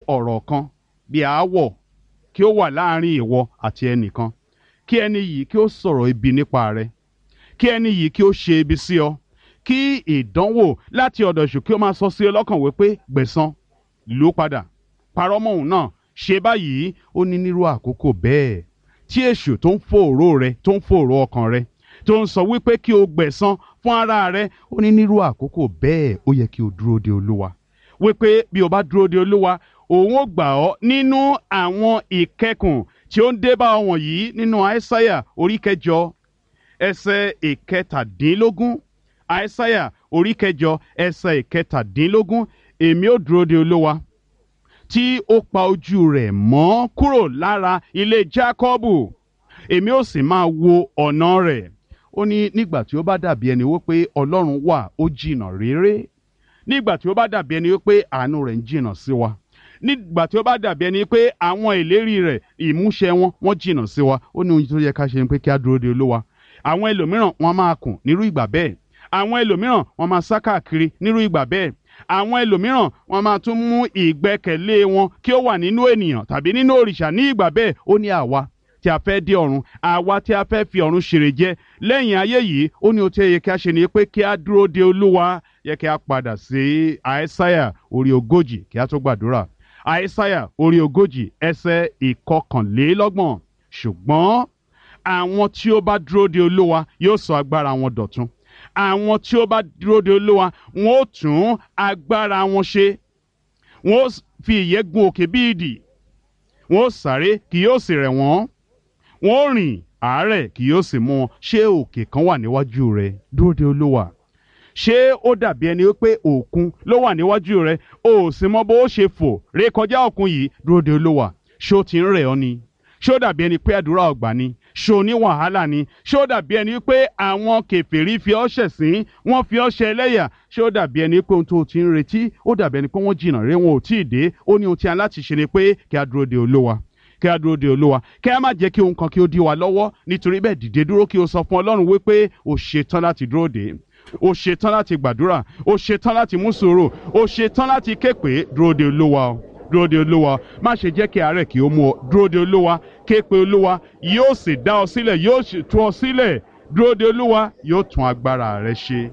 ọ̀rọ̀ kan bí aáwọ̀ kí ó wà láàrin ìwọ àti ẹnìkan, kí ẹni yìí kí ó sọ̀rọ̀ ibi nípa rẹ, kí ẹni yìí kí ó ṣe ibi sí ọ, kí ìdánwò láti ọ̀dọ̀ èṣù kí ó máa sọ sí ọ lọ́kàn wípé gbẹ̀san, lù ú padà, parọ́ mọ́ òun náà, ṣe báyìí. Ó ní nírú àkókò bẹ́ẹ̀ tí èṣù tó ń fòòró rẹ, tó ń fòòró ọkàn rẹ, tó ń sọ wípé kí o gbẹ̀san fún ara rẹ, ó ní nírú àkókò bẹ́ẹ̀ ó yẹ kí o dúró de Olúwa, wípé bí o bá dúró de Olúwa, òun ó gbà ọ́ nínú àwọn ìkẹkùn tí ó ń dé bá ọ wọ̀nyí nínú Aísáyà orí 9 ẹsẹ̀ 17. Aísáyà orí 9 ẹsẹ̀ 17. Èmi ó dúró de Olúwa tí ó pa ojú rẹ̀ mọ́ kúrò lára ilé Jákọ́bù, èmi ó sì máa wo ọ̀nà rẹ̀. Ó ní nígbà tí ó bá dàbí ẹni wípé Ọlọ́run wà ó jìnnà réré, nígbà tí ó bá dàbí ẹni wípé àánú rẹ̀ ń jìnnà sí wa, nígbà tí ó bá dàbí ẹni pé àwọn ìlérí rẹ̀ ìmúṣẹ wọ́n jìnnà sí wa, ó ní ohun tó yẹ ká ṣe ni pé kí á dúró de Olúwa. Àwọn ẹlòmíràn wọ́n máa kùn nírú ìgbà bẹ́ẹ̀, àwọn ẹlòmíràn wọ́n máa sá káàkiri nírú ìgbà bẹ́ẹ̀, àwọn ẹlòmíràn wọ́n máa tún mú ìgbẹ́kẹ̀lé wọn kí ó wà nínú ènìyàn tàbí nínú òrìṣà ní ìgbà bẹ́ẹ̀. Ó ní àwa tí a fẹ́ dé ọ̀run, àwa tí a fẹ́ fi ọ̀run ṣèrè jẹ lẹ́yìn ayé yìí, ó ní ohun tí ó yẹ kí a ṣe ni pé kí a dúró de Olúwa. Yẹ kí a padà sí Aísáyà orí 40 kí a tó gbàdúrà. Aísáyà orí 40 ẹsẹ̀ 21. Ṣùgbọ́n àwọn tí ó bá dúró de Olúwa yóò sọ agbára wọn dọ̀tun. Àwọn tí ó bá dúró de Olúwa wọn ó tún agbára wọn ṣe. Wọn ó fi ìyẹ́ gun òkè bí idì. Wọn ó sáré kì yóò sì rẹ̀ wọ́n. Wọn ó rìn àárẹ̀ kì yóò sì mú wọn. Ṣé òkè kan wà níwájú rẹ? Dúró de Olúwa. Ṣé ó dàbí ẹni pé òkun ló wà níwájú rẹ, o ò sì mọ bó ṣe fò rékọjá òkun yìí? Dúró de Olúwa. Ṣé ó ti ń rẹ̀ ọ́ ni? Ṣé ó dàbí ẹni pé àdúrà ò gbà ni? Ṣé o ní wàhálà ni? Ṣé ó dàbí ẹni pé àwọn kèfèrí fi ọ́ ṣẹ̀sín, wọ́n fi ọ́ ṣe ẹlẹ́yà? Ṣé ó dàbí ẹni pé ohun tó o ti ń retí, ó dàbí ẹni pé wọ́n jìnnà rere, wọn ò tí ì dé? Ó ní ohun tí a láti ṣe ni pé kí a dúró de Olúwa, kí a dúró de Olúwa, kí a má jẹ́ kí ohun kan kí ó dí wa lọ́wọ́. Nítorí bẹ́ẹ̀ dìde dúró kí o sọ fún Ọlọ́run wípé o ṣetán láti dúró dè, o ṣetán láti gbàdúrà, o ṣetán láti mú sùúrù, o ṣetán láti ké pè. Dúró de Olúwa o, dúró de Olúwa. Má ṣe jẹ́ kí àárẹ̀ kí ó mú ọ. Dúró de Olúwa, ké pe Olúwa, yóò sì dá ọ sílẹ̀, yóò sì tú ọ sílẹ̀. Dúró de Olúwa, yóò tún agbára rẹ ṣe.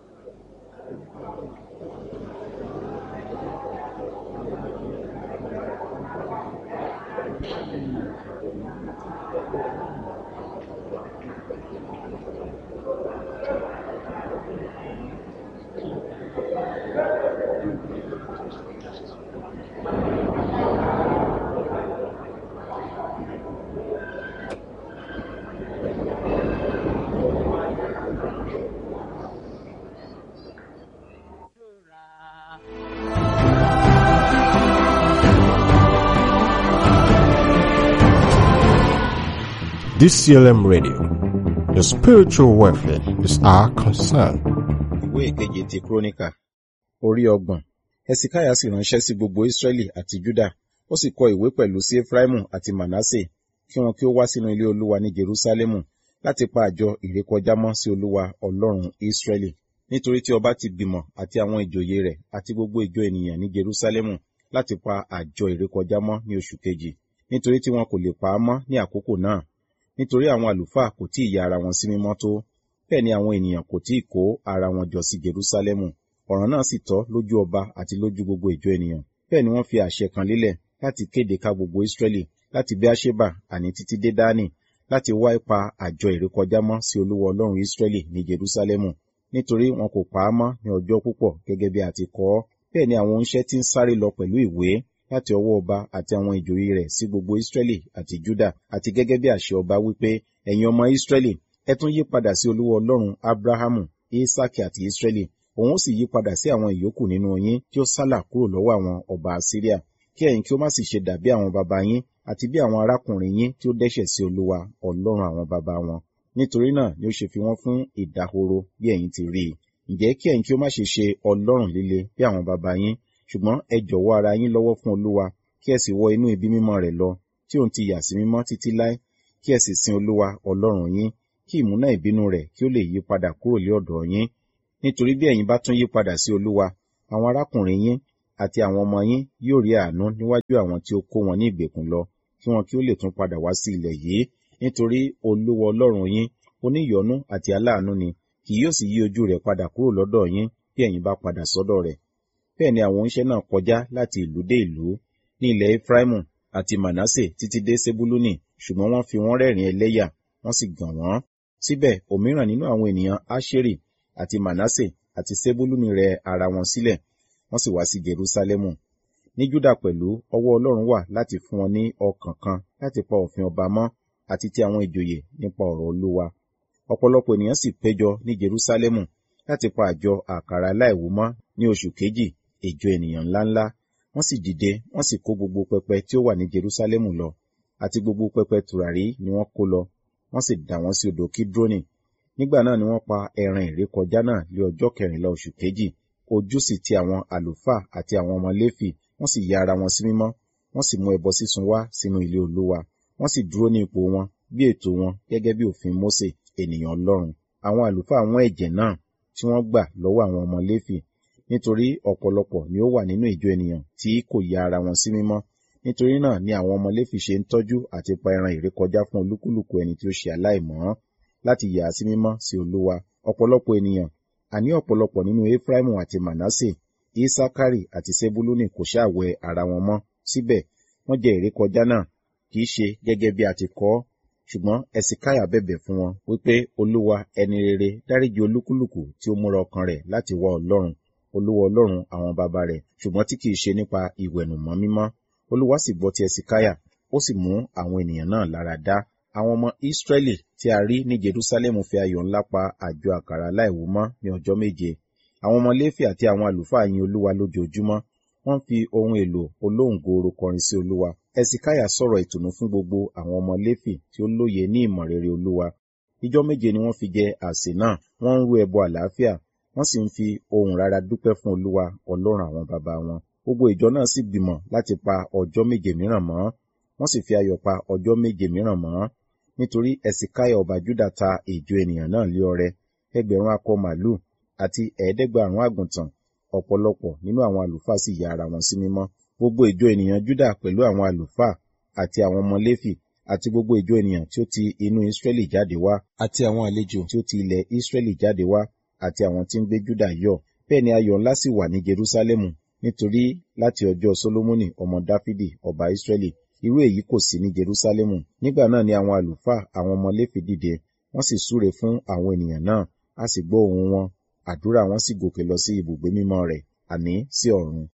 DCLM Radio. Your spiritual welfare is our concern. Ìwé ìkeje ti Kíróníkà, orí 30. Hesekiah sì ránṣẹ́ sí gbogbo Israẹli àti Juda, ó sì kọ ìwé pẹ̀lú sí Efraimu àti Manasse, kí wọn kí ó wá sínú ilé Olúwa ní Jerúsálẹ́mù láti pa àjọ ìrékọjá mọ́ sí Olúwa Ọlọ́run Israẹli. Nítorí tí ọba ti gbìmọ̀ àti àwọn ìjòyè rẹ̀ àti gbogbo ìjọ ènìyàn ní Jerúsálẹ́mù láti pa àjọ ìrékọjá mọ́ ní oṣù kejì, nítorí tí wọn kò lè pa á mọ́ ní àkókò náà. Nítorí àwọn àlùfáà kò tí ì ya ara wọn sí mímọ́ tó, bẹ́ẹ̀ ni àwọn ènìyàn kò tí ì kó ara wọn jọ sí Jerúsálẹ́mù. Ọ̀ràn náà sì tọ́ lójú ọba àti lójú gbogbo ìjọ ènìyàn. Bẹ́ẹ̀ ni wọ́n fi àṣẹ kan lélẹ̀ láti kéde ká gbogbo Israẹli, láti Beerṣeba àní títí dé Dánì, láti wá ipa àjọ ìrékọjá mọ́ sí Olúwa Ọlọ́run Israẹli ní Jerúsálẹ́mù. Nítorí wọn kò pa á mọ́ ní ọjọ́ púpọ̀ gẹ́gẹ́ bí a ti kọ ọ́. Bẹ́ẹ̀ ni àwọn oníṣẹ́ tí ń sáré lọ pẹ̀lú ìwé láti ọwọ́ ọba àti àwọn ìjòyè rẹ̀ sí gbogbo Israẹli àti Juda, àti gẹ́gẹ́ bí àṣẹ ọba wípé, ẹ̀yin ọmọ Israẹli, ẹ tún yí padà sí Olúwa Ọlọ́run Abrahamu, Isaki àti Israẹli. Òun ó sì yí padà sí àwọn ìyókù nínú yín tí ó sálà kúrò lọ́wọ́ àwọn ọba Asiria, kí ẹ̀yin kí ó má sì ṣe dàbí àwọn baba yín àti bí àwọn arákùnrin yín tí ó dẹ́ṣẹ̀ sí Olúwa Ọlọ́run àwọn baba wọn. Nítorí náà ni ó ṣe fi wọ́n fún ìdahoro bí ẹ̀yin ti rí i. Ǹjẹ́ kí ẹ̀yin kí ó má ṣe ṣe ọlọ́rùn líle bí àwọn baba yín, ṣùgbọ́n ẹ jọ̀wọ́ ara yín lọ́wọ́ fún Olúwa, kí ẹ sì wọ inú ibi mímọ́ rẹ̀ lọ, tí òun ti yà sí mímọ́ títí láé, kí ẹ sì sin Olúwa Ọlọ́run yín, kí ìmúná ìbínú rẹ̀ kí ó lè yí padà kúrò lé ọ̀dọ̀ yín. Nítorí bí ẹ̀yin bá tún yí padà sí Olúwa, àwọn arákùnrin yín àti àwọn ọmọ yín yóò rí àánú níwájú àwọn tí ó kó wọn ní ìgbèkùn lọ, kí wọn kí ó lè tún padà wá sí ilẹ̀ yìí. Nítorí Olúwa Ọlọ́run yín oníyọ́nú àti aláàánú ni, kì yóò sì yí ojú rẹ̀ padà kúrò lọ́dọ̀ yín bí ẹ̀yin bá padà sọ́dọ̀ rẹ̀. Bẹ́ẹ̀ ni àwọn oníṣẹ́ náà kọjá láti ìlú dé ìlú ní ilẹ̀ Efraimu àti Manase títí dé Sebuluni, ṣùgbọ́n wọ́n fi wọ́n rẹ́rìn ẹlẹ́yà, wọ́n sì gàn wọ́n. Síbẹ̀ òmíràn nínú àwọn ènìyàn Aṣeri àti Manase àti Sebuluni rẹ ara wọn sílẹ̀, wọ́n sì wá sí Jerúsálẹ́mù. Ní Júdà pẹ̀lú ọwọ́ Ọlọ́run wà láti fún wọn ní ọkàn kan láti pa òfin ọba mọ́ àti ti àwọn ìjòyè nípa ọ̀rọ̀ Olúwa. Ọ̀pọ̀lọpọ̀ ènìyàn sì péjọ ní Jerúsálẹ́mù láti pa àjọ àkàrà aláìwú mọ́ ní oṣù kejì, ìjọ ènìyàn ńláńlá. Wọ́n sì dìde, wọ́n sì kó gbogbo pẹpẹ tí ó wà ní Jerúsálẹ́mù lọ, àti gbogbo pẹpẹ tùràrí ni wọ́n kó lọ, wọ́n sì dà wọ́n sí odò Kidroni. Nígbà náà ni wọ́n pa ẹran ìrékọjá náà lé ọjọ́ 14 oṣù kejì. Ojú sì ti àwọn àlùfáà àti àwọn ọmọ Léfì, wọ́n sì ya ara wọn sí mímọ́, wọ́n sì mú ẹbọ sísun wá sínú ilé Olúwa. Wọ́n sì dúró ní ipò wọn bí ètò wọn gẹ́gẹ́ bí òfin Mósè ènìyàn Ọlọ́run. Àwọn àlùfáà wọ́n ẹ̀jẹ̀ náà tí wọ́n gbà lọ́wọ́ àwọn ọmọ Léfì, nítorí ọ̀pọ̀lọpọ̀ ni ó wà nínú ìjọ ènìyàn tí kò ya ara wọn sí mímọ́. Nítorí náà ni àwọn ọmọ Léfì ṣe ń tọ́jú àti pa ẹran ìrékọjá fún olúkúlùkù ẹni tí ó ṣe aláìmọ́, láti yà á sí mímọ́ sí Olúwa. Ọ̀pọ̀lọpọ̀ ènìyàn, àní ọ̀pọ̀lọpọ̀ nínú Efraimu àti Manase, Isakari àti Sebuluni kò ṣàwẹ ara wọn mọ́. Síbẹ̀ wọ́n jẹ ìrékọjá náà, kì í ṣe gẹ́gẹ́ bí a ti kọ ọ́. Ṣùgbọ́n Hesekiah bẹ̀bẹ̀ fún wọn wípé Olúwa ẹni rere dáríjì olúkúlùkù tí ó múra ọkàn rẹ̀ láti wá Ọlọ́run, Olúwa Ọlọ́run àwọn baba rẹ̀, ṣùgbọ́n tí kìí ṣe nípa ìwẹ̀nùmọ́ mímọ́. Olúwa sì gbọ́ ti Hesekiah, ó sì mú àwọn ènìyàn náà lára dá. Àwọn ọmọ Israẹli tí a rí ní Jerúsálẹ́mù fi ayọ̀ ńlá pa àjọ àkàrà aláìwú mọ́ ní ọjọ́ 7. Àwọn ọmọ Léfì àti àwọn àlùfáà yin Olúwa lójoojúmọ́. Wọ́n fi ohun èlò olóhùn gooro kọrin sí Olúwa. Hesekiah sọ̀rọ̀ ìtùnú fún gbogbo àwọn ọmọ Léfì tí ó lóye ní ìmọ̀ rere Olúwa. Ijọ́ 7 ni wọ́n fi jẹ àsè náà, wọ́n ń rú ẹbọ àlàáfíà, wọ́n sì ń fi ohùn rara dúpẹ́ fún Olúwa Ọlọ́run àwọn baba wọn. Gbogbo ìjọ náà sì gbìmọ̀ láti pa ọjọ́ 7 mìíràn mọ́, wọ́n sì fi ayọ̀ pa ọjọ́ 7 mìíràn mọ́. Nítorí Hesekiah ọba Júdà ta ìjọ ènìyàn náà lé ọrẹ, 1000 akọ màlúù àti 700 àgùntàn. Ọ̀pọ̀lọpọ̀ nínú àwọn àlùfáà sì ya ara wọn sí mímọ́. Gbogbo ìjọ ènìyàn Júdà pẹ̀lú àwọn àlùfáà àti àwọn ọmọ Léfì àti gbogbo ìjọ ènìyàn tí ó ti inú Israẹli jáde wá, àti àwọn àlejò tí ó ti ilẹ̀ Israẹli jáde wá, àti àwọn tí ń gbé Júdà yọ̀. Bẹ́ẹ̀ ni ayọ̀ ńlá sì wà ní Jerúsálẹ́mù, nítorí láti ọjọ́ Sólómọ́nì ọmọ Dáfídì ọba Israẹli, irú èyí kò sí ní Jerúsálẹ́mù. Nígbà náà ni àwọn àlùfáà àwọn ọmọ Léfì dìde, wọ́n sì súre fún àwọn ènìyàn náà, a sì gbọ́ ohùn wọn, àdúrà wọn sì gòkè lọ sí ibùgbé mímọ́ rẹ̀, àní sí ọ̀run.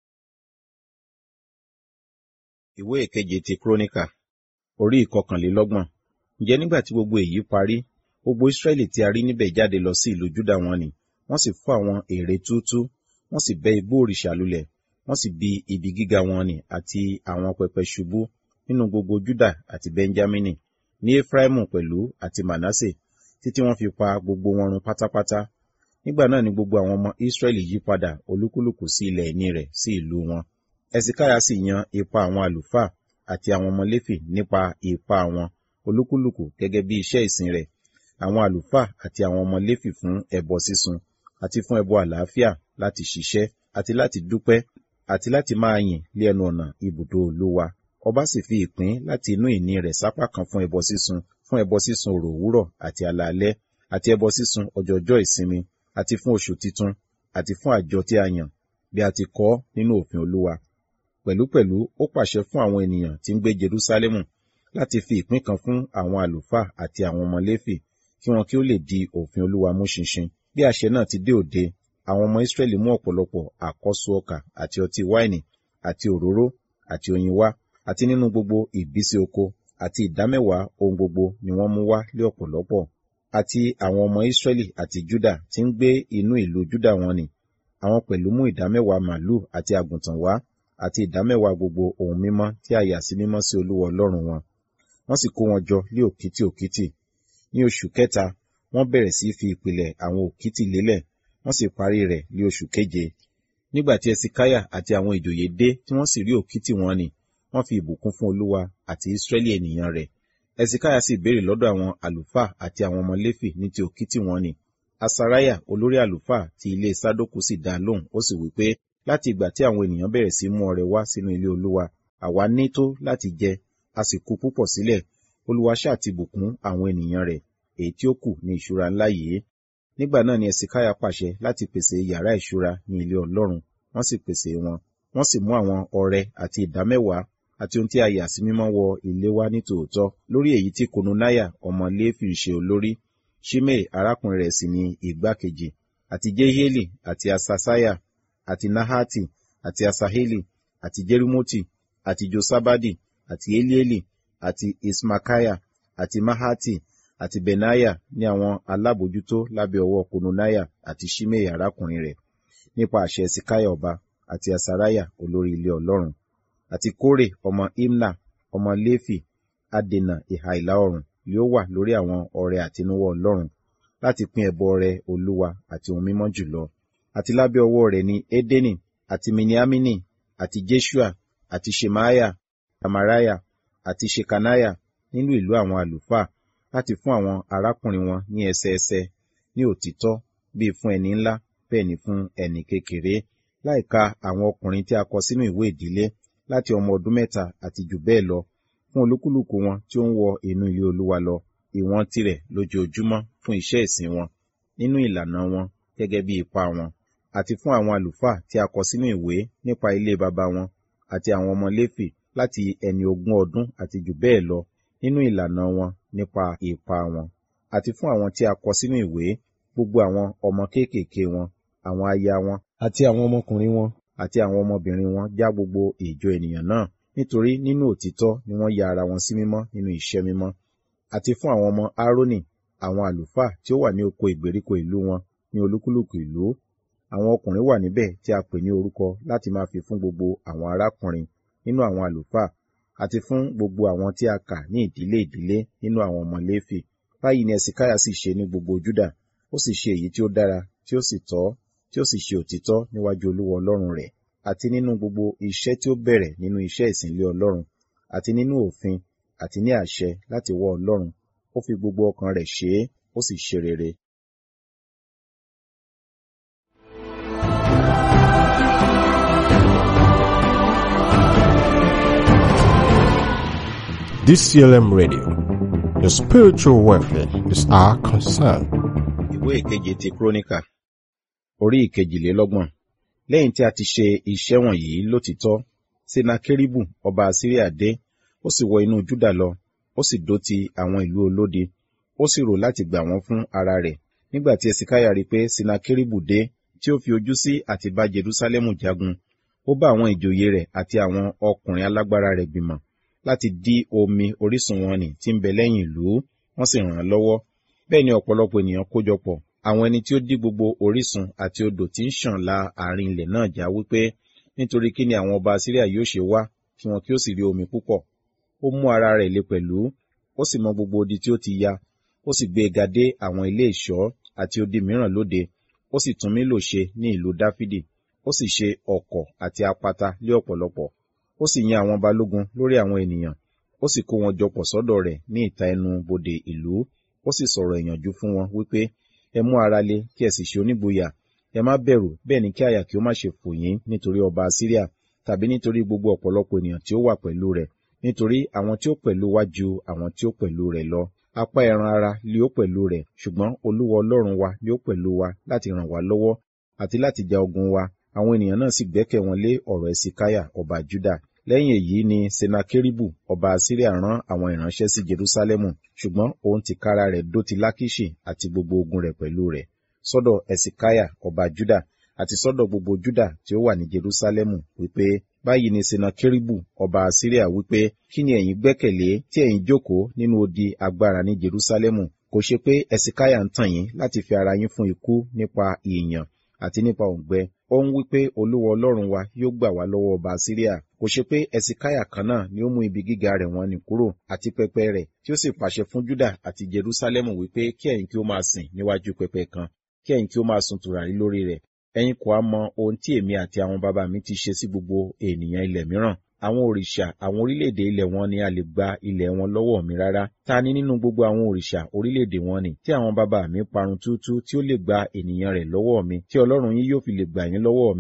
Ìwé ìkeje ti Króníkà, orí 29. Ǹjẹ́ nígbà tí gbogbo èyí parí, gbogbo Israẹli tí a rí níbẹ̀ jáde lọ sí ìlú Júdà wọn ni, wọ́n sì fọ́ àwọn ère túútúú, wọ́n sì bẹ́ igbó òrìṣà lulẹ̀, wọ́n sì bi ibi gíga wọn ni àti àwọn pẹpẹ ṣubú nínú gbogbo Júdà àti Benjamini, ní Efraimu pẹ̀lú àti Manase, títí wọ́n fi pa gbogbo wọn run pátápátá. Nígbà náà ni gbogbo àwọn ọmọ Israẹli yí padà olúkúlùkù sí ilẹ̀ ìní rẹ̀ sí ìlú wọn. Hesekiah sì yan ipa àwọn àlùfáà àti àwọn ọmọ Léfì nípa ipa wọn olúkúlùkù gẹ́gẹ́ bí iṣẹ́ ìsìn rẹ̀. Àwọn àlùfáà àti àwọn ọmọ Léfì fún ẹbọ sísun àti fún ẹbọ àlàáfíà, láti ṣiṣẹ́ àti láti dúpẹ́ àti láti máa yìn lé ẹnu ọ̀nà ibùdó Olúwa. Ọba sì fi ìpín láti inú ìní rẹ̀ sápá kan fún ẹbọ sísun òrò òwúrọ̀ àti alaalẹ́, àti ẹbọ sísun ọjọọjọ́ ìsinmi, àti fún oṣù titun, àti fún àjọ tí a yàn, bí a ti kọ ọ́ nínú òfin Olúwa. Pẹ̀lúpẹ̀lú ó pàṣẹ fún àwọn ènìyàn tí ń gbé Jerúsálẹ́mù láti fi ìpín kan fún àwọn àlùfáà àti àwọn ọmọ Léfì, kí wọn kí ó lè di òfin Olúwa mú ṣinṣin. Bí àṣẹ náà ti dé òde, àwọn ọmọ Israẹli mú ọ̀pọ̀lọpọ̀ àkọ́so ọkà àti ọtí wáìnì àti òróró àti oyin wá, àti nínú gbogbo ìbísí oko àti ìdámẹ́wàá ohun gbogbo ni wọ́n mú wá lé ọ̀pọ̀lọpọ̀. Àti àwọn ọmọ Israẹli àti Júdà tí ń gbé inú ìlú Júdà wọn ni, àwọn pẹ̀lú mú ìdámẹ́wàá màlúù àti àgùntàn wá, àti ìdámẹ́wàá gbogbo ohun mímọ́ tí a yà sí mímọ́ sí Olúwa Ọlọ́run wọn. Wọ́n sì kó wọn jọ lé òkìtì òkìtì. Ní oṣù kẹta, wọ́n bẹ̀rẹ̀ sí fi ìpìlẹ̀ àwọn òkìtì lélẹ̀, wọ́n sì parí rẹ̀ ní oṣù keje. Nígbà tí Hesekiah àti àwọn ìjòyè dé tí wọ́n sì rí òkìtì wọn ni, wọ́n fi ìbùkún fún Olúwa àti Israẹli ènìyàn rẹ̀. Hesekiah sì béèrè lọ́dọ̀ àwọn àlùfáà àti àwọn ọmọ Léfì ní ti òkìtì wọn ni. Asariah olórí àlùfáà ti ilé Sádókù sì dá lóhùn, ó sì wí pé, Láti ìgbà tí àwọn ènìyàn bẹ̀rẹ̀ sí mú ọrẹ wá sínú ilé Olúwa, àwa ní tó láti jẹ, a sì kù púpọ̀ sílẹ̀. Olúwa ṣáà ti bùkún àwọn ènìyàn rẹ̀, èyí tí ó kù ní ìṣúra ńlá yìí. Nígbà náà ni Hesekiah pàṣẹ láti pèsè yàrá ìṣúra ní ilé Ọlọ́run, wọ́n sì pèsè wọn. Wọ́n sì mú àwọn ọrẹ àti ìdámẹ́wàá àti ohun tí a yà sí mímọ́ wọ ilé wá ní tòótọ́, lórí èyí tí Kononiah ọmọ Léfì ń ṣe olórí. Ṣimei arákùnrin rẹ̀ sì ni igbákejì, àti Jehieli àti Asasiah àti Nahati àti Asaheli àti Jerimoti àti Josabadi àti Elieli àti Ismakiah àti Mahati àti Benaiah ní àwọn alábòjútó lábẹ́ ọwọ́ Kononiah àti Ṣimei arákùnrin rẹ̀, nípa àṣẹ Hesekiah ọba àti Asariah olórí ilé Ọlọ́run. Àti Kórè ọmọ Imna ọmọ Léfì, adènà ìhà ìlà oòrùn, yóò wà lórí àwọn ọrẹ àtinúwọ́ Ọlọ́run, láti pín ẹbọ ọrẹ Olúwa àti ohun mímọ́ jùlọ. Àti lábẹ́ ọwọ́ rẹ̀ ni Edeni àti Miniamini àti Jeshua àti Shemaiah, Amariah àti Shekaniah nínú ìlú àwọn àlùfáà, láti fún àwọn arákùnrin wọn ní ẹsẹẹsẹ ní òtítọ́, bíi fún ẹni ńlá, bẹ́ẹ̀ ni fún ẹni kékeré, láìka àwọn ọkùnrin tí a kọ sínú ìwé ìdílé, láti ọmọ ọdún 3 àti jù bẹ́ẹ̀ lọ, fún olúkúlùkù wọn tí ó ń wọ inú ilé Olúwa lọ, ìwọ̀n tirẹ̀ lójoojúmọ́ fún iṣẹ́ ìsìn wọn, nínú ìlànà wọn gẹ́gẹ́ bí ipa wọn. Àti fún àwọn àlùfáà tí a kọ sínú ìwé nípa ilé baba wọn, àti àwọn ọmọ Léfì láti ẹni 20 ọdún àti jù bẹ́ẹ̀ lọ, nínú ìlànà wọn nípa ipa wọn. Àti fún àwọn tí a kọ sínú ìwé, gbogbo àwọn ọmọ kéékèèké wọn, àwọn aya wọn, àti àwọn ọmọkùnrin wọn, àti àwọn ọmọbìnrin wọn já gbogbo ìjọ ènìyàn náà, nítorí nínú òtítọ́ ni wọ́n ya ara wọn sí mímọ́ nínú iṣẹ́ mímọ́. Àti fún àwọn ọmọ Aaroni, àwọn àlùfáà tí ó wà ní oko ìgbèríko ìlú wọn ní olúkúlùkù ìlú. Àwọn ọkùnrin wà níbẹ̀ tí a pè ní orúkọ láti máa fi fún gbogbo àwọn arákùnrin nínú àwọn àlùfáà, àti fún gbogbo àwọn tí a kà ní ìdílé ìdílé nínú àwọn ọmọ Léfì. Báyìí ni Hesekiah sì ṣe ní gbogbo Júdà, ó sì ṣe èyí tí ó dára, tí ó sì tọ́, tí ó sì ṣe òtítọ́ níwájú Olúwa Ọlọ́run rẹ̀, àti nínú gbogbo iṣẹ́ tí ó bẹ̀rẹ̀ nínú iṣẹ́ ìsìn ilé Ọlọ́run, àti nínú òfin, àti ní àṣẹ láti wọ Ọlọ́run. Ó fi gbogbo ọkàn rẹ̀ ṣe é, ó sì ṣe rere. DCLM Radio. Your spiritual welfare is our concern. Ìwé ìkeje ti Króníkà, orí 22. Lẹ́yìn tí a ti ṣe iṣẹ́ wọ̀nyí lótìtọ́, Senakeribu ọba Asiria dé, ó sì wọ inú Júdà lọ, ó sì dó ti àwọn ìlú olódi, ó sì rò láti gbà wọ́n fún ara rẹ̀. Nígbà tí Hesekiah rí pé Senakeribu dé, tí ó fi ojú sí àti bá Jerúsálẹ́mù jagun, ó bá àwọn ìjòyè rẹ̀ àti àwọn ọkùnrin alágbára rẹ̀ gbìmọ̀ láti dí omi orísun wọn nì tí ń bẹ lẹ́yìn ìlú, wọ́n sì ràn án lọ́wọ́. Bẹ́ẹ̀ ni ọ̀pọ̀lọpọ̀ ènìyàn kójọpọ̀, àwọn ẹni tí ó dí gbogbo orísun àti odò tí ń ṣàn la àárín ilẹ̀ náà já, wípé nítorí kí ni àwọn ọba Asiria yóò ṣe wá kí wọn kí ó sì rí omi púpọ̀. Ó mú ara rẹ̀ le pẹ̀lú, ó sì mọ gbogbo odi tí ó ti ya, ó sì gbé e ga dé àwọn ilé ìṣọ́ àti odi mìíràn lóde, ó sì tún Mílò ṣe ní ìlú Dáfídì, ó sì ṣe ọ̀kọ̀ àti apata lé ọ̀pọ̀lọpọ̀, ó sì yan àwọn balógun lórí àwọn ènìyàn, ó sì kó wọn jọpọ̀ sọ́dọ̀ rẹ̀ ní ìta ẹnu bodè ìlú, ó sì sọ̀rọ̀ ìyànjú fún wọn wípé, ẹ mú ara le kí ẹ sì ṣe onígboyà, ẹ má bẹ̀rù, bẹ́ẹ̀ ni kí àyà kí ó má ṣe fò yín nítorí ọba Asiria, tàbí nítorí gbogbo ọ̀pọ̀lọpọ̀ ènìyàn tí ó wà pẹ̀lú rẹ̀, nítorí àwọn tí ó pẹ̀lú wa ju àwọn tí ó pẹ̀lú rẹ̀ lọ. Apá ẹran ara lé ó pẹ̀lú rẹ̀, ṣùgbọ́n Olúwa Ọlọ́run wa lé ó pẹ̀lú wa láti ràn wá lọ́wọ́ àti láti ja ogun wa. Àwọn ènìyàn náà sì gbẹ́kẹ̀ wọn lé ọ̀rọ̀ Hesekiah ọba Júdà. Lẹ́yìn èyí ni Senakeribu ọba Asiria rán àwọn ìránṣẹ́ sí Jerúsálẹ́mù, ṣùgbọ́n òun tìkára rẹ̀ dó ti Lakiṣi àti gbogbo ogun rẹ̀ pẹ̀lú rẹ̀, sọ́dọ̀ Hesekiah ọba Júdà àti sọ́dọ̀ gbogbo Júdà tí ó wà ní Jerúsálẹ́mù, wípé, báyìí ni Senakeribu ọba Asiria wípé, kí ni ẹ̀yin gbẹ́kẹ̀lé tí ẹ̀yin jókòó nínú odi agbára ní Jerúsálẹ́mù? Kò ṣe pé Hesekiah ń tàn yín láti fi ara yín fún ikú nípa ìyàn àti nípa òǹgbẹ. Ó ń wí pé Olúwa Ọlọ́run wa yóò gbà wá lọ́wọ́ ọba Asiria. Kò ṣe pé Hesekiah kan náà ni ó mú ibi gíga rẹ̀ wọ́n nì kúrò àti pẹpẹ rẹ̀, tí ó sì pàṣẹ fún Júdà àti Jerúsálẹ́mù wípé kí ẹ̀yin kí ó máa sìn níwájú pẹpẹ kan, kí ẹ̀yin kí ó máa sun tùràrí lórí rẹ̀. Ẹ̀yin kò á mọ ohun tí èmi àti àwọn baba mi ti ṣe sí gbogbo ènìyàn ilẹ̀ mìíràn. Àwọn òrìṣà àwọn orílẹ̀-èdè ilẹ̀ wọn ni a lè gba ilẹ̀ wọn lọ́wọ́ mi rárá. Ta ni nínú gbogbo àwọn òrìṣà orílẹ̀-èdè wọn ni tí àwọn baba mi parun túútúú tí ó lè gba ènìyàn rẹ̀ lọ́wọ́ mi, tí Ọlọ́run yín yóò fi lè gbà yín lọ́wọ́ mi?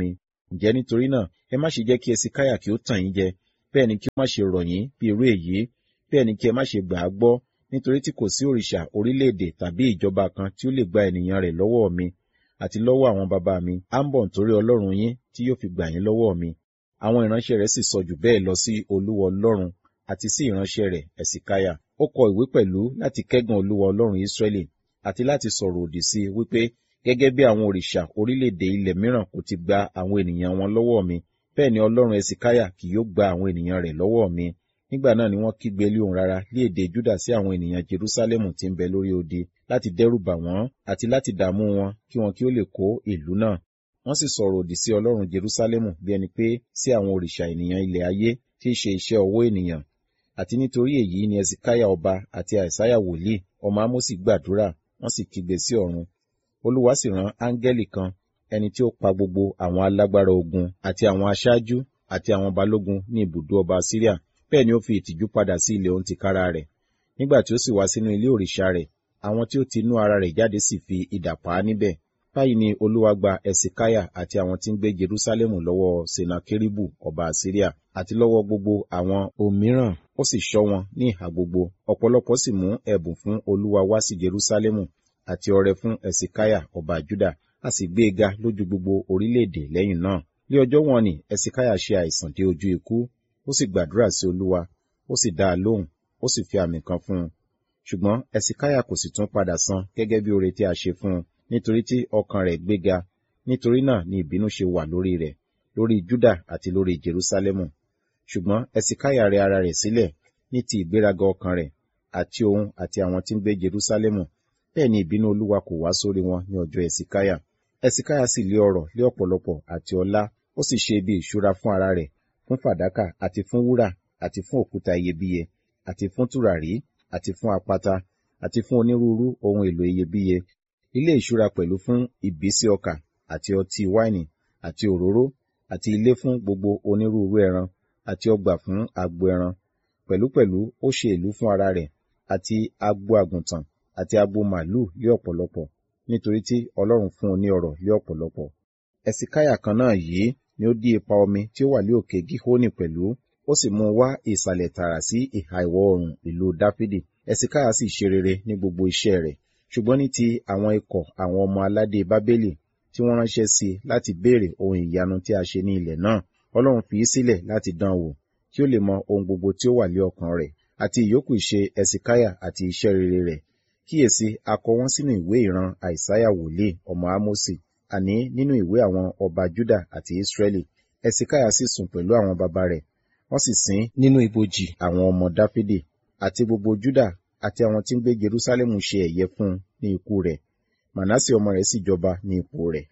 Ǹjẹ́ nítorí náà, ẹ má ṣe jẹ́ kí Hesekiah kí ó tàn yín jẹ, bẹ́ẹ̀ ni kí ó má ṣe rọ̀ yín bí irú èyí, bẹ́ẹ̀ ni kí ẹ má ṣe gbà á gbọ́, nítorí tí kò sí òrìṣà orílẹ̀-èdè tàbí ìjọba kan tí ó lè gba ènìyàn rẹ̀ lọ́wọ́ mi àti lọ́wọ́ àwọn baba mi, á ń bọ̀ nítorí Ọlọ́run yín tí yóò fi gbà yín lọ́wọ́ mi. Àwọn ìránṣẹ́ rẹ̀ sì sọ jù bẹ́ẹ̀ lọ sí Olúwa Ọlọ́run àti sí ìránṣẹ́ rẹ̀ Hesekiah. Ó kọ ìwé pẹ̀lú láti kẹ́gàn Olúwa Ọlọ́run Ísírẹ́lì àti láti sọ̀rọ̀ òdì sí i wípé gẹ́gẹ́ bí àwọn òrìṣà orílẹ̀-èdè ilẹ̀ mìíràn kò ti gba àwọn ènìyàn wọn lọ́wọ́ mi, bẹ́ẹ̀ ni Ọlọ́run Hesekiah kì yóò gba àwọn ènìyàn rẹ̀ lọ́wọ́ mi. Nígbà náà ni wọ́n kígbe lé ohùn rara ní èdè Júdà sí àwọn ènìyàn Jerúsálẹ́mù tí ń bẹ lórí odi láti dẹ́rù bà wọ́n àti láti dààmú wọn kí wọn kí ó lè kó ìlú náà. Wọ́n sì sọ̀rọ̀ òdì sí Ọlọ́run Jerúsálẹ́mù bí ẹni pé sí àwọn òrìṣà ènìyàn ilẹ̀ ayé tí í ṣe iṣẹ́ ọwọ́ ènìyàn. Àti nítorí èyí ni Hesekiah ọba àti Àìsáyà wòlíì ọmọ Ámósì gbàdúrà, wọ́n sì kígbe sí ọ̀run. Olúwa sì rán áńgẹ́lì kan, ẹni tí ó pa gbogbo àwọn alágbára ogun àti àwọn aṣáájú àti àwọn balógun ní ibùdó ọba Síríà, bẹ́ẹ̀ ni ó fi ìtìjú padà sí ilẹ̀ òun tìkára rẹ̀. Nígbà tí ó sì wá sínú ilé òrìṣà rẹ̀, àwọn tí ó ti inú ara rẹ̀ jáde sì fi idà pa á níbẹ̀. Báyìí ni Olúwa gba Hesekiah àti àwọn tí ń gbé Jerúsálẹ́mù lọ́wọ́ Senakeribu ọba Asiria àti lọ́wọ́ gbogbo àwọn òmíràn, ó sì ṣọ́ wọn ní ìhà gbogbo. Ọ̀pọ̀lọpọ̀ sì mú ẹ̀bùn fún Olúwa wá sí Jerúsálẹ́mù àti ọrẹ fún Hesekiah ọba Juda, a sì gbé e ga lójú gbogbo orílẹ̀-èdè lẹ́yìn náà. Ní ọjọ́ wọn ni Hesekiah ṣe àìsàn dé ojú ikú, ó sì gbàdúrà sí Olúwa, ó sì dá a lóhùn, ó sì fi àmì kan fún un. Ṣùgbọ́n Hesekiah kò sì tún padà san gẹ́gẹ́ bí oore tí a ṣe fún un, nítorí tí ọkàn rẹ̀ gbéga. Nítorí náà ni ìbínú ṣe wà lórí rẹ̀, lórí Juda àti lórí Jerúsálẹ́mù. Ṣùgbọ́n Hesekiah rẹ ara rẹ̀ sílẹ̀ ní ti ìgbéraga ọkàn rẹ̀, àti òun àti àwọn tí ń gbé Jerúsálẹ́mù. Bẹ́ẹ̀ ni ìbínú Olúwa kò wá sórí wọn ní ọjọ́ Hesekiah. Hesekiah sì lé ọrọ̀ lé ọ̀pọ̀lọpọ̀ àti ọlá, ó sì ṣe ibi ìṣúra fún ara rẹ̀, fún fàdákà àti fún wúrà àti fún òkúta iyebíye àti fún tùràrí àti fún àpáta àti fún onírúurú ohun èlò iyebíye, ilé ìṣúra pẹ̀lú fún ìbísí ọkà àti ọtí wáìnì àti òróró àti ilé fún gbogbo onírúurú ẹran àti ọgbà fún agbo ẹran. Pẹ̀lúpẹ̀lú ó ṣe ìlú fún ara rẹ̀ àti agbo àgùntàn àti agbo màlúù lé ọ̀pọ̀lọpọ̀, nítorí tí Ọlọ́run fún un ní ọrọ̀ lé ọ̀pọ̀lọpọ̀. Hesekiah kan náà yìí ni ó dí ipa omi tí ó wà ní òkè Gihoni pẹ̀lú, ó sì mú un wá ìsàlẹ̀ tààrà sí ìhà ìwọ̀ oòrùn ìlú Dáfídì. Hesekiah sì ṣe rere ní gbogbo iṣẹ́ rẹ̀. Ṣùgbọ́n ní ti àwọn ikọ̀ àwọn ọmọ aládé Bábélì tí wọ́n ránṣẹ́ sí i láti béèrè ohun ìyanu tí a ṣe ní ilẹ̀ náà, Ọlọ́run fi í sílẹ̀ láti dán wò, kí ó lè mọ ohun gbogbo tí ó wà lé ọkàn rẹ̀, àti ìyókù ìṣe Hesekiah àti iṣẹ́ rere rẹ̀. Kíyèsí, a kọ wọ́n sínú ìwé ìran Àìsáyà wòlíì ọmọ Ámósì, àní nínú ìwé àwọn ọba Júdà àti Ísírẹ́lì. Hesekiah sì sùn pẹ̀lú àwọn baba rẹ̀, wọ́n sì sin nínú ibojì àwọn ọmọ Dáfídì, àti gbogbo Júdà àti àwọn tí ń gbé Jerúsálẹ́mù ṣe ẹ̀yẹ fún un ní ikú rẹ̀. Mànásè ọmọ rẹ̀ sì jọba ní ipò rẹ̀.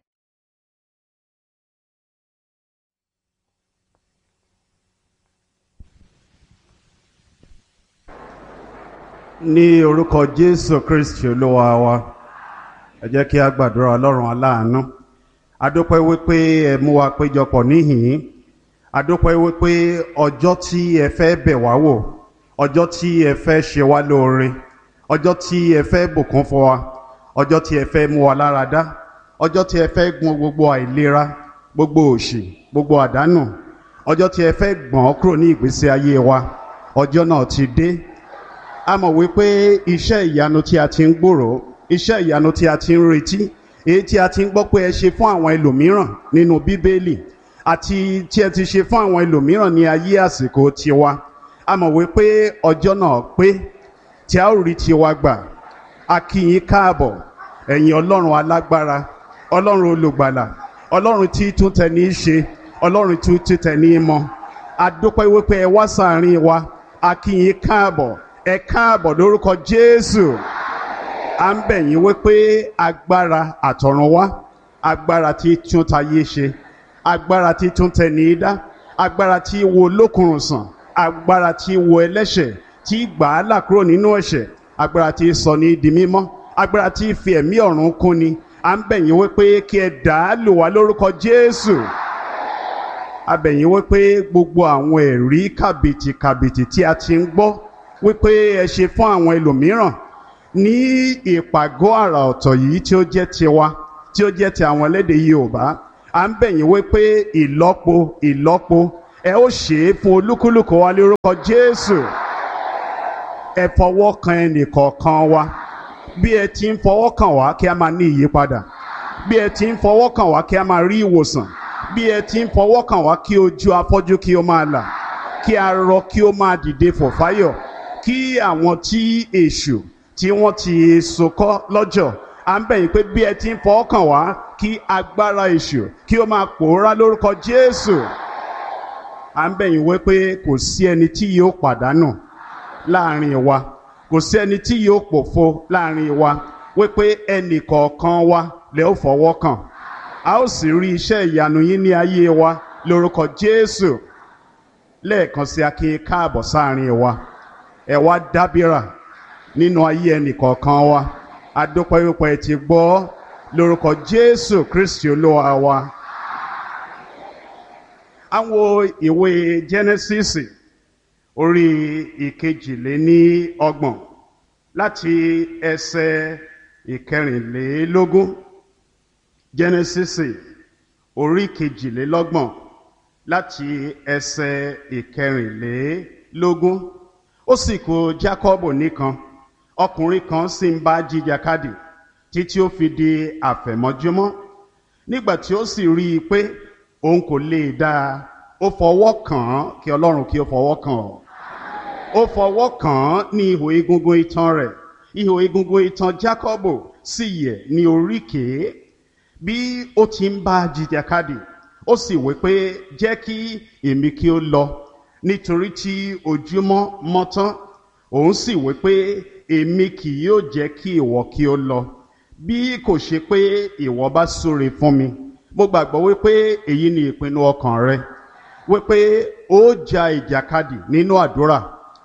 Ní orúkọ Jésù Kristi Olúwa wa, ẹ jẹ́ kí a gbàdúrà. Ọlọ́run aláàánú, a dúpẹ́ wípé ẹ mú wa péjọpọ̀ níhìn-ín. A dúpẹ́ wípé ọjọ́ tí ẹ fẹ́ bẹ̀ wá wò, ọjọ́ tí ẹ fẹ́ ṣe wá lóore, ọjọ́ tí ẹ fẹ́ bùkún fún wa, ọjọ́ tí ẹ fẹ́ mú wa lára dá, ọjọ́ tí ẹ fẹ́ gbọn gbogbo àìlera, gbogbo òṣì, gbogbo àdánù, ọjọ́ tí ẹ fẹ́ gbọ̀n kúrò ní ìgbésí ayé wa, ọjọ́ náà ti dé. A mọ̀ wípé iṣẹ́ ìyanu tí a ti ń gbòòrò, iṣẹ́ ìyanu tí a ti ń retí, èyí tí a ti ń gbọ́ pé ẹ ṣe fún àwọn ẹlòmíràn nínú Bíbélì àti tí ẹ ti ṣe fún àwọn ẹlòmíràn ní ayé àsìkò tiwa, a mọ̀ wípé ọjọ́ náà pé tí a ó rí tiwa gbà. A kí yín káàbọ̀, ẹ̀yin Ọlọ́run alágbára, Ọlọ́run olùgbàlà, Ọlọ́run tí tún tẹni ṣe, Ọlọ́run tí tẹni mọ̀. A dúpẹ́ wípé ẹ wá sáàrin wa. A kí yín káàbọ̀, ẹ káàbọ̀ lórúkọ Jésù. À ń bẹ̀ yín wípé agbára àtọ̀run wá, agbára tí tún tayé ṣe, agbára tí tún tẹni dá, agbára tí wo lókùnrùn sàn, agbára tí wo ẹlẹ́ṣẹ̀, tí gbà á là kúrò nínú ẹ̀ṣẹ̀, agbára tí sọ ní di mímọ́, agbára tí fi ẹ̀mí ọ̀run kún ni. À ń bẹ̀ yín wípé kí ẹ dà á lò wá lórúkọ Jésù. A bẹ̀ yín wípé gbogbo àwọn ẹ̀rí kàbìtì tí a ti ń gbọ́ wípé ẹ ṣe fún àwọn ẹlòmíràn ní ìpàgọ́ àrà ọ̀tọ̀ yìí tí ó jẹ́ tiwa, tí ó jẹ́ ti àwọn elédè Yorùbá, à ń bẹ̀ yín wípé ìlọ́po ìlọ́po ẹ ó ṣe é fún olúkúlùkù wa lórúkọ Jésù. Ẹ fọwọ́ kan ẹnìkọ̀ọ̀kan wa bí ẹ ti ń fọwọ́ kàn wá kí a máa ní ìyípadà, bí ẹ ti ń fọwọ́ kàn wá kí a máa rí ìwòsàn, bí ẹ ti ń fọwọ́ kàn wá kí ojú afọ́jú kí ó máa là, kí arọ kí ó máa dìde fòfáyọ̀, kí àwọn tí èṣù tí wọ́n ti sokọ́ lọ́jọ́, à ń bẹ̀ yín pé bí ẹ ti ń fọwọ́ kàn wá kí agbára èṣù kí ó máa pòórá lórúkọ Jésù. À ń bẹ̀ yín wí pé kò sí ẹni tí yóò pàdánù láàrin wa, kò sí ẹni tí yóò pòfo láàrin wa, wípé ẹnì kọ̀ọ̀kan wa lẹ ó fọwọ́ kàn, a ó sì rí iṣẹ́ ìyanu yín ní ayé wa lórúkọ Jésù. Lẹ́ẹ̀kan sí a kí yín káàbọ̀ sáàrin wa, ẹ wá dábìrà nínú ayé ẹnì kọ̀ọ̀kan wa, a dúpẹ́ wípé ẹ ti gbọ́ lórúkọ Jésù Kristi Olúwa wa. Àwọn ìwé Jẹ́nẹ́sísì orí ìkejìléníọgbọ̀n láti ẹsẹ̀ ìkẹrìnlélógún. Jẹ́nẹ́sísì orí kejìlélọ́gbọ̀n láti ẹsẹ̀ ìkẹrìnlélógún. Ó sì kù Jákọ́bù nìkan, ọkùnrin kan sì ń bá jìjàkadì títí ó fi di àfẹ̀mọ́júmọ́. Nígbà tí ó sì rí i pé òun kò lè dá a, ó fọwọ́ kàn án, kí Ọlọ́run kí ó fọwọ́ kàn ọ́. Ó fọwọ́ kàn án ní ihò egungun itan rẹ̀, ihò egungun itan Jákọ́bù sì yẹ̀ ní oríkèé. Bí ó ti ń bá jìjàkadì, ó sì wí pé jẹ́ kí èmi kí ó lọ, nítorí tí ojúmọ́ mọ́ tán. Òun sì wí pé èmi kì yóò jẹ́ kí ìwọ kí ó lọ, bí kò ṣe pé ìwọ bá súre fún mi. Mo gbàgbọ́ wípé èyí ni ìpinnu ọkàn rẹ, wípé ó ja ìjàkadì nínú àdúrà,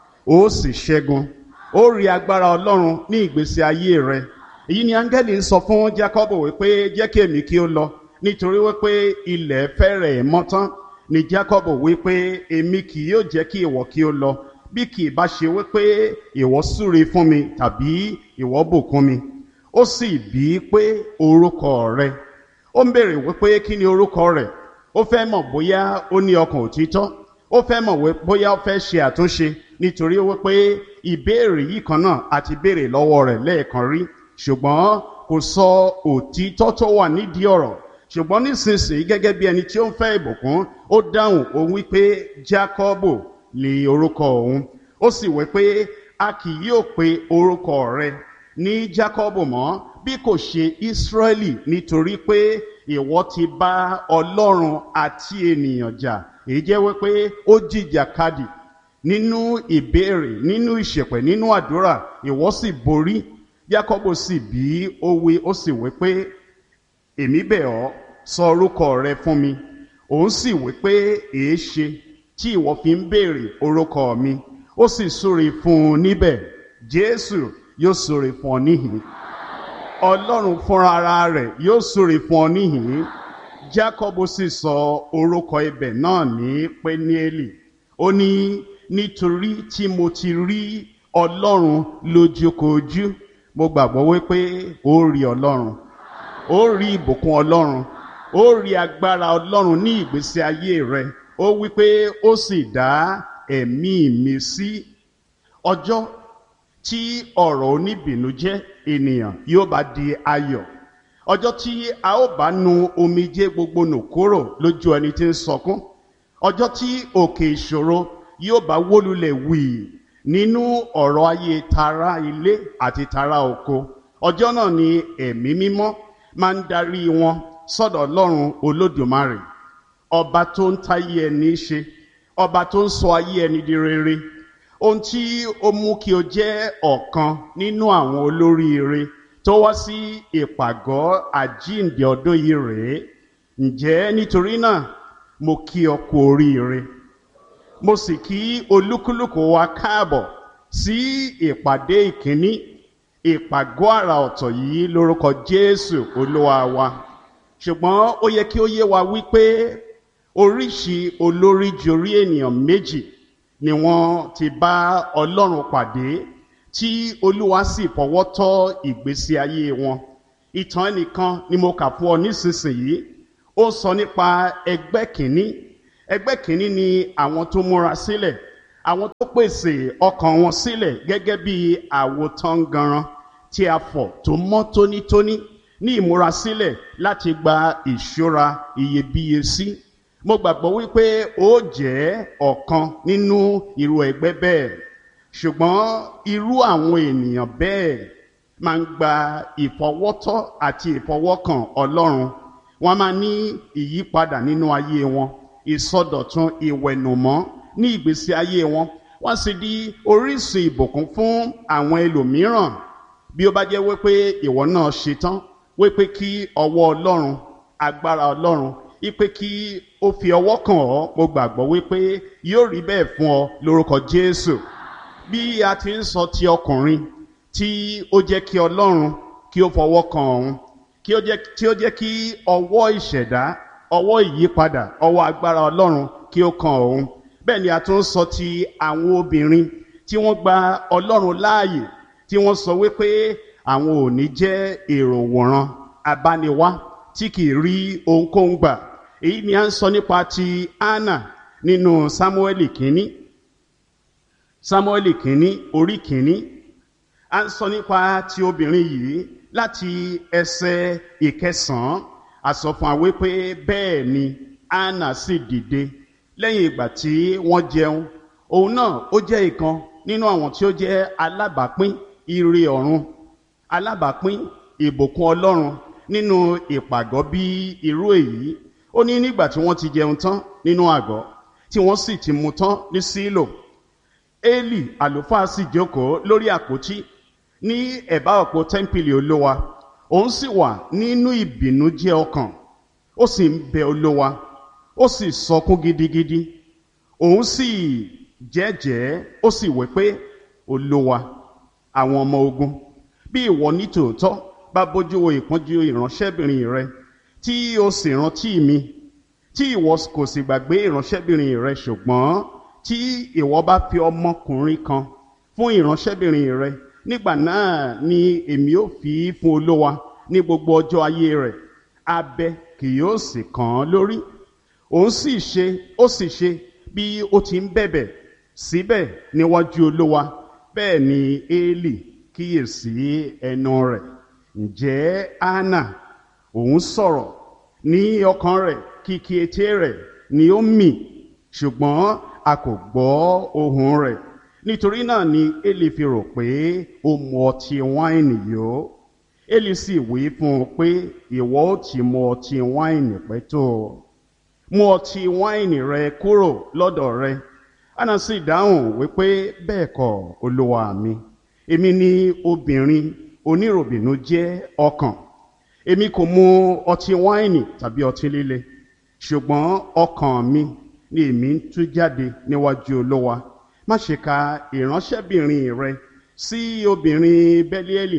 ó sì ṣẹ́gun, ó rí agbára Ọlọ́run ní ìgbésí ayé rẹ. Èyí ni áńgẹ́lì ń sọ fún Jákọ́bù wípé jẹ́ kí èmi kí ó lọ, nítorí wípé ilẹ̀ fẹ́rẹ̀ mọ́ tán. Ni Jákọ́bù wípé èmi kì yóò jẹ́ kí ìwọ kí ó lọ, bí kì í bá ṣe wípé ìwọ súre fún mi tàbí ìwọ bùkún mi. Ó sì bí i pé orúkọ rẹ. Ó ń béèrè wípé kí ni orúkọ rẹ̀. Ó fẹ́ mọ̀ bóyá ó ní ọkàn òtítọ́, ó fẹ́ mọ̀ bóyá ó fẹ́ ṣe àtúnṣe, nítorí wípé ìbéèrè yìí kan náà àti béèrè lọ́wọ́ rẹ̀ lẹ́ẹ̀kan rí, ṣùgbọ́n kò sọ òtítọ́ tó wà nídìí ọ̀rọ̀. Ṣùgbọ́n nísinsìnyí gẹ́gẹ́ bí ẹni tí ó ń fẹ́ ìbùkún, ó dáhùn, ó wí pé Jákọ́bù ni orúkọ òun. Ó sì wí pé a kì yóò pe orúkọ rẹ ní Jákọ́bù mọ́, bí kò ṣe Ísírẹ́lì, nítorí pé ìwọ ti bá Ọlọ́run àti ènìyàn jà. Èyí jẹ́ wípé ó jìjàkadì nínú ìbéèrè, nínú ìṣẹ̀pẹ̀, nínú àdúrà, ìwọ sì borí. Jákọ́bù sì bí ó wí, ó sì wí pé èmi bẹ̀ ọ́, sọ orúkọ rẹ fún mi. Òun sì wí pé èé ṣe tí ìwọ fi ń béèrè orúkọ mi. Ó sì súre fún un níbẹ̀. Jésù yóò súre fún ọ níhìn-ín. Ọlọ́run fúnra ara rẹ̀ yóò súre fún ọ níhìn-ín. Jákọ́bù sì sọ orúkọ ibẹ̀ náà ní Péníélì. Ó ní nítorí tí mo ti rí Ọlọ́run lójúkojú. Mo gbàgbọ́ wípé ó rí Ọlọ́run, ó rí ìbùkún Ọlọ́run, ó rí agbára Ọlọ́run ní ìgbésí ayé rẹ. Ó wípé ó sì dá ẹ̀mí mi sí. Ọjọ́ tí ọ̀rọ̀ oníbìnújẹ́ ènìyàn yóò bá di ayọ̀, ọjọ́ tí a ó bá nu omijé gbogbo nù kúrò lójú ẹni tí ń sọkún, ọjọ́ tí òkè ìṣòro yóò bá wólulẹ̀ wì nínú ọ̀rọ̀ ayé tara ilé àti tara oko, ọjọ́ náà ni ẹ̀mí mímọ́ máa ń darí wọn sọ́dọ̀ Ọlọ́run Olódùmarè, ọba tó ń táyé ẹni ṣe, ọba tó ń sọ ayé ẹni di rere. Ohun tí ó mú kí o jẹ́ ọ̀kan nínú àwọn olóríire tó wá sí ìpàgọ́ àjíǹde ọdún yìí rèé. Ǹjẹ́ nítorí náà mo kí ọ kú oríire, mo sì kí olúkúlùkù wa káàbọ̀ sí ìpàdé ìkíní ìpàgọ́ àrà ọ̀tọ̀ yìí lórúkọ Jésù Olúwa wa. Ṣùgbọ́n ó yẹ kí ó yé wa wípé oríṣi olórí jorí ènìyàn méjì ni wọ́n ti bá Ọlọ́run pàdé tí Olúwa sì fọwọ́ tọ́ ìgbésí ayé wọn. Ìtàn ẹnìkan ni mo kà fún ọ nísinsìnyí. ó sọ nípa ẹgbẹ́ kìíní. Ẹgbẹ́ kìíní ni àwọn tó múra sílẹ̀, àwọn tó pèsè ọkàn wọn sílẹ̀ gẹ́gẹ́ bí àwo tangaran tí a fọ̀ tó mọ́ tónítóní ní ìmúrasílẹ̀ láti gba ìṣúra iyebíye sí. Mo gbàgbọ́ wípé ó jẹ́ ọ̀kan nínú irú ẹgbẹ́ bẹ́ẹ̀. Ṣùgbọ́n irú àwọn ènìyàn bẹ́ẹ̀ máa ń gba ìfọwọ́tọ́ àti ìfọwọ́kàn Ọlọ́run. Wọ́n máa ní ìyípadà nínú ayé wọn, ìsọdọ̀tun ìwẹ̀nùmọ́ ní ìgbésí ayé wọn. Wọ́n sì di orísun ìbùkún fún àwọn ẹlòmíràn. Bí ó bá jẹ́ wípé ìwọ náà ṣetán wípé kí ọwọ́ Ọlọ́run, agbára Ọlọ́run, wípé kí ó fi ọwọ́ kàn ọ́, mo gbàgbọ́ wípé yóò rí bẹ́ẹ̀ fún ọ lórúkọ Jésù. Bí a ti ń sọ ti ọkùnrin tí ó jẹ́ kí Ọlọ́run kí ó fọwọ́ kàn òun, tí ó jẹ́ kí ọwọ́ ìṣẹ̀dá, ọwọ́ ìyípadà, ọwọ́ agbára Ọlọ́run kí ó kàn òun. Bẹ́ẹ̀ ni a tún sọ ti àwọn obìnrin tí wọ́n gba Ọlọ́run láàyè, tí wọ́n sọ wípé àwọn ò ní jẹ́ èrò wòran abániwá tí kì í rí ohunkóhun gbà. Èyí ni a ń sọ nípa ti Hánà nínú Sámúẹ́lì kìíní orí kìíní. A ń sọ nípa ti obìnrin yìí láti ẹsẹ̀ 9. A sọ fún wa wípé bẹ́ẹ̀ ni Hánà sì dìde lẹ́yìn ìgbà tí wọ́n jẹun. Òun náà ó jẹ́ ìkan nínú àwọn tí ó jẹ́ alábàápín ire ọ̀run, alábàápín ìbùkún Ọlọ́run nínú ìpàgọ́ bí irú èyí. Ó ní nígbà tí wọ́n ti jẹun tán nínú àgọ́, tí wọ́n sì ti mu tán ní Sílò, Élì àlùfáà sì jókòó lórí àpótí ní ẹ̀bá òpó tẹ́ḿpìlì Olúwa. Òun sì wà nínú ìbìnújẹ́ ọkàn, ó sì ń bẹ Olúwa, ó sì sọkún gidigidi. Òun sì jẹ́jẹ́, ó sì wí pé, Olúwa àwọn ọmọ ogun, bí ìwọ ní tòótọ́ bá bójú wo ìpọ́njú ìránṣẹ́bìnrin rẹ, tí o sì rántí mi, tí ìwọ kò sì gbàgbé ìránṣẹ́bìnrin rẹ, ṣùgbọ́n tí ìwọ bá fi ọmọkùnrin kan fún ìránṣẹ́bìnrin rẹ, nígbà náà ni èmi ó fi fún Olúwa ní gbogbo ọjọ́ ayé rẹ̀, abẹ kì yóò sì kàn án lórí. Òun sì ṣe bí ó ti ń bẹ̀bẹ̀ síbẹ̀ níwájú Olúwa. Bẹ́ẹ̀ ni Élì kíyèsí ẹnu rẹ̀. Ǹjẹ́ Hánà òun sọ̀rọ̀ ní ọkàn rẹ̀, kìkì ètè rẹ̀ ni ó mì, ṣùgbọ́n a kò gbọ́ ohùn rẹ̀. Nítorí náà ni Élì fi rò pé ó mu ọtí wáìnì yó. Élì sì wí fún un pé, ìwọ ó ti mu ọtí wáìnì pẹ́ tó? Mú ọtí wáìnì rẹ kúrò lọ́dọ̀ rẹ. Hánà sì dáhùn wípé, bẹ́ẹ̀ kọ́ Olúwa mi, èmi ni obìnrin oníròbìnújẹ́ ọkàn. Èmi kò mu ọtí wáìnì tàbí ọtí líle, ṣùgbọ́n ọkàn mi ni èmi ń tú jáde níwájú Olúwa. Má ṣe ka ìránṣẹ́bìnrin rẹ sí obìnrin Bẹ́líélì,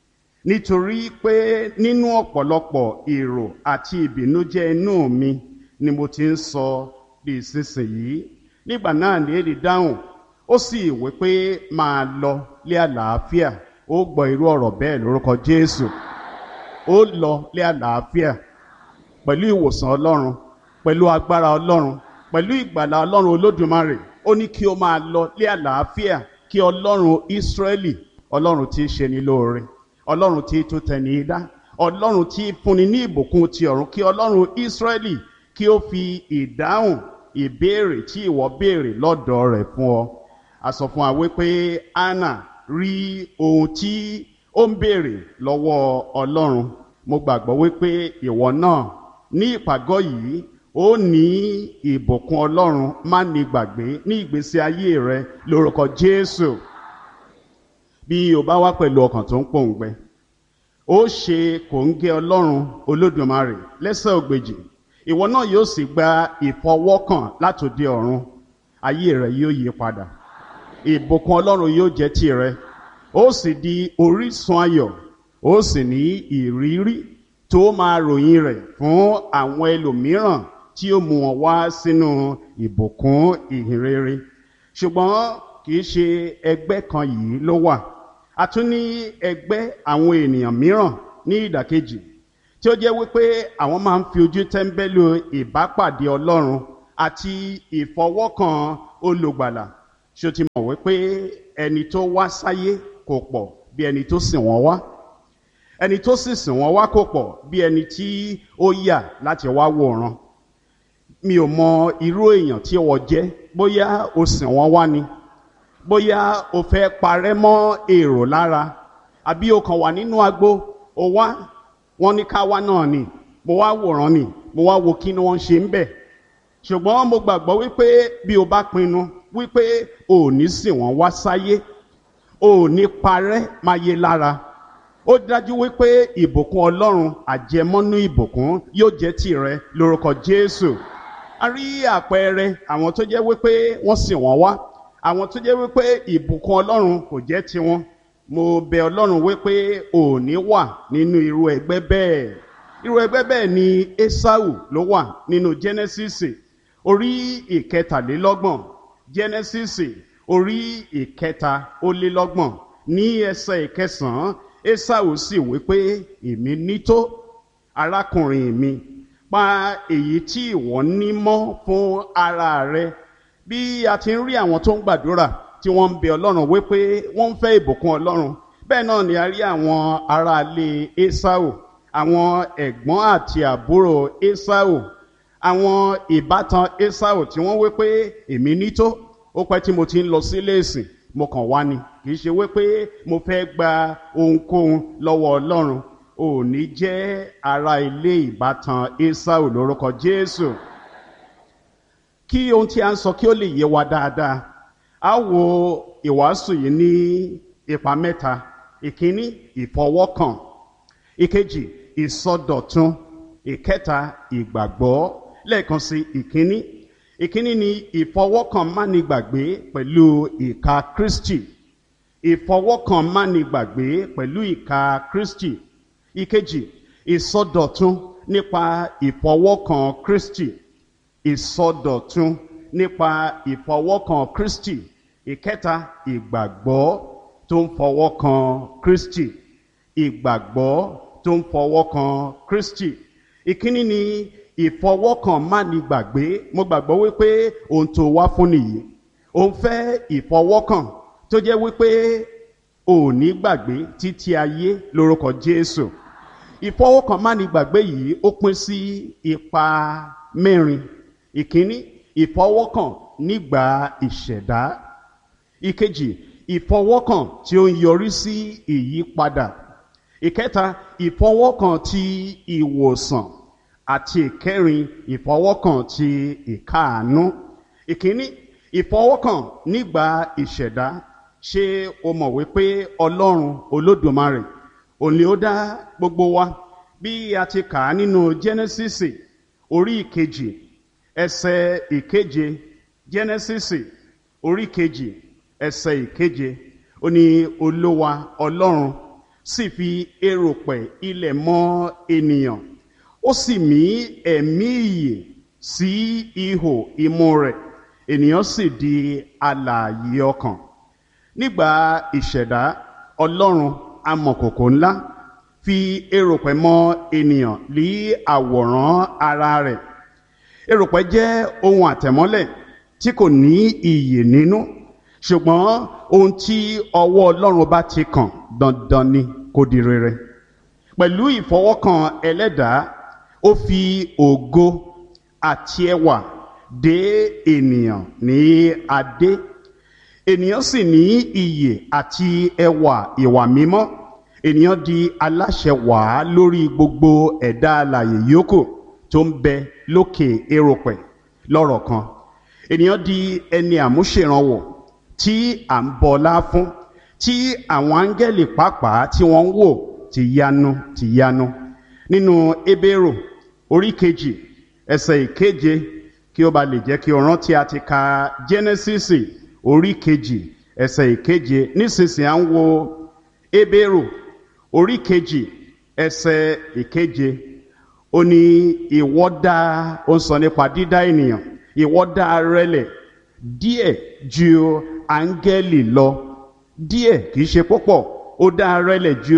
nítorí pé nínú ọ̀pọ̀lọpọ̀ èrò àti ìbìnújẹ́ inú mi ni mo ti ń sọ di ìsinsìnyí. Nígbà náà ni Élì dáhùn, ó sì wí pé, máa lọ lé àlàáfíà. Ó gbọ́ irú ọ̀rọ̀ bẹ́ẹ̀ lórúkọ Jésù. Ó lọ lé àlàáfíà pẹ̀lú ìwòsàn Ọlọ́run, pẹ̀lú agbára Ọlọ́run, pẹ̀lú ìgbàlà Ọlọ́run Olódùmarè. Ó ní kí ó máa lọ lé àlàáfíà, kí Ọlọ́run Ísírẹ́lì, Ọlọ́run tí í ṣe ni lóore, Ọlọ́run tí í tún tẹni dá, Ọlọ́run tí í fúnni ní ìbùkún ti ọ̀run, kí Ọlọ́run Ísírẹ́lì kí ó fi ìdáhùn ìbéèrè tí ìwọ béèrè lọ́dọ̀ rẹ̀ fún ọ. A sọ fún wa wípé Hánà rí ohun tí ó ń béèrè lọ́wọ́ Ọlọ́run. Mo gbàgbọ́ wípé ìwọ náà ní ìpàgọ́ yìí ó ní ìbùkún Ọlọ́run má ní gbàgbé ní ìgbésí ayé rẹ lórúkọ Jésù. Bí o bá wá pẹ̀lú ọkàn tó ń pòǹgbẹ, ó ṣe kòńgẹ́ Ọlọ́run Olódùmarè lẹ́sẹ̀ ògbèjì. Ìwọ náà yóò sì gba ìfọwọ́kàn látòde ọ̀run. Ayé rẹ yóò yí padà. Ìbùkún Ọlọ́run yóò jẹ́ tìrẹ. Ó sì di orísun ayọ̀. Ó sì ní ìrírí tó máa ròyìn rẹ̀ fún àwọn ẹlòmíràn tí ó mú wọn wá sínú ìbùkún ìhìnrere. Ṣùgbọ́n kì í ṣe ẹgbẹ́ kan yìí ló wà. A tún ní ẹgbẹ́ àwọn ènìyàn mìíràn ní ìdàkejì tí ó jẹ́ wípé àwọn máa ń fi ojú tẹ́ńbẹ́lú ìbápàdé Ọlọ́run àti ìfọwọ́kàn olùgbàlà. Ṣé o ti mọ̀ wípé ẹni tó wá sáyé kò pọ̀ bí ẹni tó sìn wọ́n wá? Ẹni tó sì sìn wọ́n wá kò pọ̀ bí ẹni tí ó yà láti wá wòran. Mi ò mọ irú èèyàn tí wọ́n jẹ́, bóyá o sìn wọ́n wá ni, bóyá o fẹ́ parẹ́ mọ́ èrò lára, àbí o kàn wà nínú agbo, o wá, wọ́n ní ká wá náà ni, mo wá wòran ni, mo wá wo kí ni wọ́n ṣe ń bẹ̀. Ṣùgbọ́n mo gbàgbọ́ wípé bí o bá pinnu wípé o ò ní sìn wọ́n wá sáyé, o ò ní parẹ́ máyé lára, ó dájú wípé ìbùkún Ọlọ́run àjẹmọ́nú ìbùkún yóò jẹ́ tìrẹ lórúkọ Jésù. A rí àpẹẹrẹ àwọn tó jẹ́ wípé wọ́n sìn wọ́n wá, àwọn tó jẹ́ wípé ìbùkún Ọlọ́run kò jẹ́ tiwọn. Mo bẹ̀ Ọlọ́run wípé ò ní wà nínú irú ẹgbẹ́ bẹ́ẹ̀. Irú ẹgbẹ́ bẹ́ẹ̀ ni Ésáù ló wà nínú Jẹ́nẹ́sísì orí ìkẹtàlélọ́gbọ̀n. Jẹ́nẹ́sísì orí ìkẹtàlélọ́gbọ̀n ní ẹsẹ̀ ìkẹsàn-án. Ésáù sì wípé èmi nító arákùnrin mi, pa èyí tí ìwọ ní mọ́ fún ara rẹ. Bí a ti ń rí àwọn tó ń gbàdúrà tí wọ́n ń bẹ Ọlọ́run wípé wọ́n ń fẹ́ ìbùkún Ọlọ́run, bẹ́ẹ̀ náà ni a rí àwọn aráalé Ésáù, àwọn ẹ̀gbọ́n àti àbúrò Ésáù, àwọn ìbátan Ésáù tí wọ́n wípé èmi nító, ó pẹ́ tí mo ti ń lọ sílé ìsìn, mo kàn wá ni, kì í ṣe wípé mo fẹ́ gba ohunkóhun lọ́wọ́ Ọlọ́run. Ò ní jẹ́ ará ilé ìbátan Ésáù lórúkọ Jésù. Kí ohun tí a ń sọ kí ó lè yé wa dáadáa, a wo ìwàásù yìí ní ipa mẹ́ta. Ìkíní, ìfọwọ́kàn. Ìkejì, ìsọdọ̀tun. Ìkẹta, ìgbàgbọ́. Lẹ́ẹ̀kan sí, ìkíní ni ìfọwọ́kàn mánigbàgbé pẹ̀lú ìka Kristi. Ìfọwọ́kàn mánigbàgbé pẹ̀lú ìka Kristi. Ìkejì, ìsọdọ̀tun nípa ìfọwọ́kàn Kristi. Ìsọdọ̀tun nípa ìfọwọ́kàn Kristi. Ìkẹta, ìgbàgbọ́ tó ń fọwọ́kàn Kristi. Ìgbàgbọ́ tó ń fọwọ́kàn Kristi. Ìkíní ni ìfọwọ́kàn mánigbàgbé. Mo gbàgbọ́ wípé ohun tó wá fún nìyí. Ó ń fẹ́ ìfọwọ́kàn tó jẹ́ wípé ò ní gbàgbé títí ayé lórúkọ Jésù. Ìfọwọ́kàn mánigbàgbé yìí ó pín sí ipa mẹ́rin. Ìkíní, ìfọwọ́kàn nígbà ìṣẹ̀dá. Ìkejì, ìfọwọ́kàn tí ó ń yọrí sí ìyípadà. Ìkẹta, ìfọwọ́kàn ti ìwòsàn. Àti ìkẹrin, ìfọwọ́kàn ti ìkáàánú. Ìkíní, ìfọwọ́kàn nígbà ìṣẹ̀dá. Ṣé o mọ̀ wípé Ọlọ́run Olódùmarè òun ni ó dá gbogbo wa? Bí a ti kà á nínú Jẹ́nẹ́sísì orí ìkejì ẹsẹ̀ ìkeje. Jẹ́nẹ́sísì orí ìkejì ẹsẹ̀ ìkeje, ó ní Olúwa Ọlọ́run sì fi erùpẹ̀ ilẹ̀ mọ́ ènìyàn, ó sì mí ẹ̀mí ìyè sí ihò imú rẹ̀, ènìyàn sì di alààyè ọkàn. Nígbà ìṣẹ̀dá, Ọlọ́run amọ̀kòkò ńlá fi erùpẹ̀ mọ́ ènìyàn lí àwòrán ara rẹ̀. Erùpẹ̀ jẹ́ ohun àtẹ̀mọ́lẹ̀ tí kò ní iyè nínú, ṣùgbọ́n ohun tí ọwọ́ Ọlọ́run bá ti kàn dandan ni kó di rere. Pẹ̀lú ìfọwọ́kàn ẹlẹ́dàá, ó fi ògo àti ẹwà dé ènìyàn ní adé. Ènìyàn sì ní iyè àti ẹwà ìwà mímọ́. Ènìyàn di aláṣẹ wàá lórí gbogbo ẹ̀dá alààyè yòókù tó ń bẹ lókè erùpẹ̀. Lọ́rọ̀ kan, ènìyàn di ẹni àmúṣèrànwọ́ tí à ń bọlá fún, tí àwọn áńgẹ́lì pàápàá tí wọ́n ń wò tìyanu. Nínú Hébérù orí kejì ẹsẹ̀ ìkeje, kí ó ba lè jẹ́ kí o rántí, a ti ka Jẹ́nẹ́sísì orí kejì ẹsẹ̀ ìkeje. Nísinsìnyí à ń wo Hébérù orí kejì ẹsẹ̀ ìkeje. Ó ní ìwọ dá, ó ń sọ nípa dídá ènìyàn, ìwọ dá rẹlẹ̀ díẹ̀ ju áńgẹ́lì lọ. Díẹ̀ kìí ṣe púpọ̀, ó dá rẹlẹ̀ ju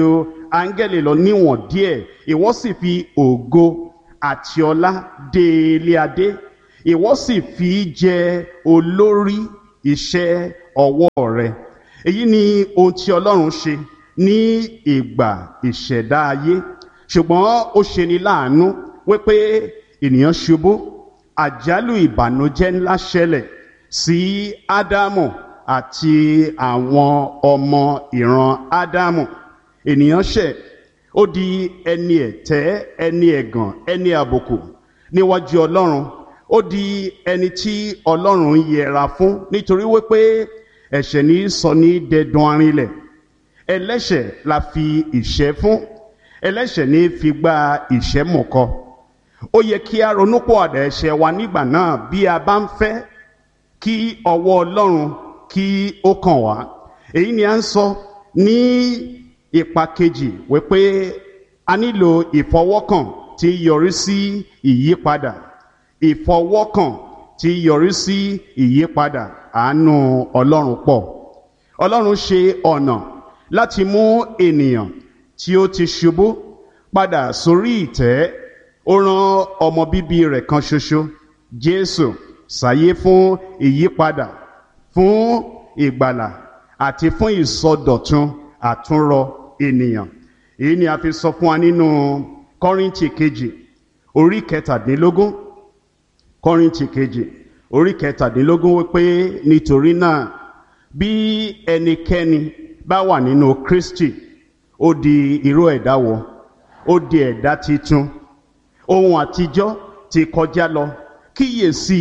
áńgẹ́lì lọ níwọ̀n díẹ̀, ìwọ sì fi ògo àti ọlá dé ilé adé, ìwọ sì fi jẹ olórí iṣẹ́ ọwọ́ rẹ. Èyí ni ohun tí Ọlọ́run ṣe ní ìgbà ìṣẹ̀dá ayé, ṣùgbọ́n ó ṣe ni láàánú wípé ènìyàn ṣubú, àjálù ìbànújẹ́ ńlá ṣẹlẹ̀ sí Ádámù àti àwọn ọmọ ìran Ádámù. Ènìyàn ṣẹ̀, ó di ẹni ẹ̀tẹ́, ẹni ẹ̀gàn, ẹni àbùkù níwájú Ọlọ́run. Ó di ẹni tí Ọlọ́run yẹra fún, nítorí wípé ẹ̀ṣẹ̀ ní sọ ní dẹdun arinlẹ̀. Ẹlẹ́ṣẹ̀ la fi ìṣẹ́ fún, ẹlẹ́ṣẹ̀ ní fi gba ìṣẹ́ mọ̀kọ. Ó yẹ kí a ronúpìwàdà ẹ̀ṣẹ̀ wa nígbà náà bí a bá ń fẹ́ kí ọwọ́ Ọlọ́run kí ó kàn wá. Èyí ni a ń sọ ní ipa kejì wípé a nílò ìfọwọ́kàn tí yọrí sí ìyípadà. Ìfọwọ́kàn tí yọrí sí ìyípadà. Àánú Ọlọ́run pọ̀. Ọlọ́run ṣe ọ̀nà láti mú ènìyàn tí ó ti ṣubú padà sórí ìtẹ́. Ó rán ọmọ bíbí rẹ̀ kan ṣoṣo, Jésù, sáyé fún ìyípadà, fún ìgbàlà àti fún ìsọdọ̀tun àtúnrọ ènìyàn. Èyí ni a fi sọ fún wa nínú Kọ́ríńtì kejì orí 17. Kọ́ríńtì kejì orí 17 wípé nítorí náà bí ẹnikẹ́ni bá wà nínú Kristi, ó di irú ẹ̀dá wọ̀, ó di ẹ̀dá titun. Ohun àtijọ́ ti kọjá lọ, kíyèsí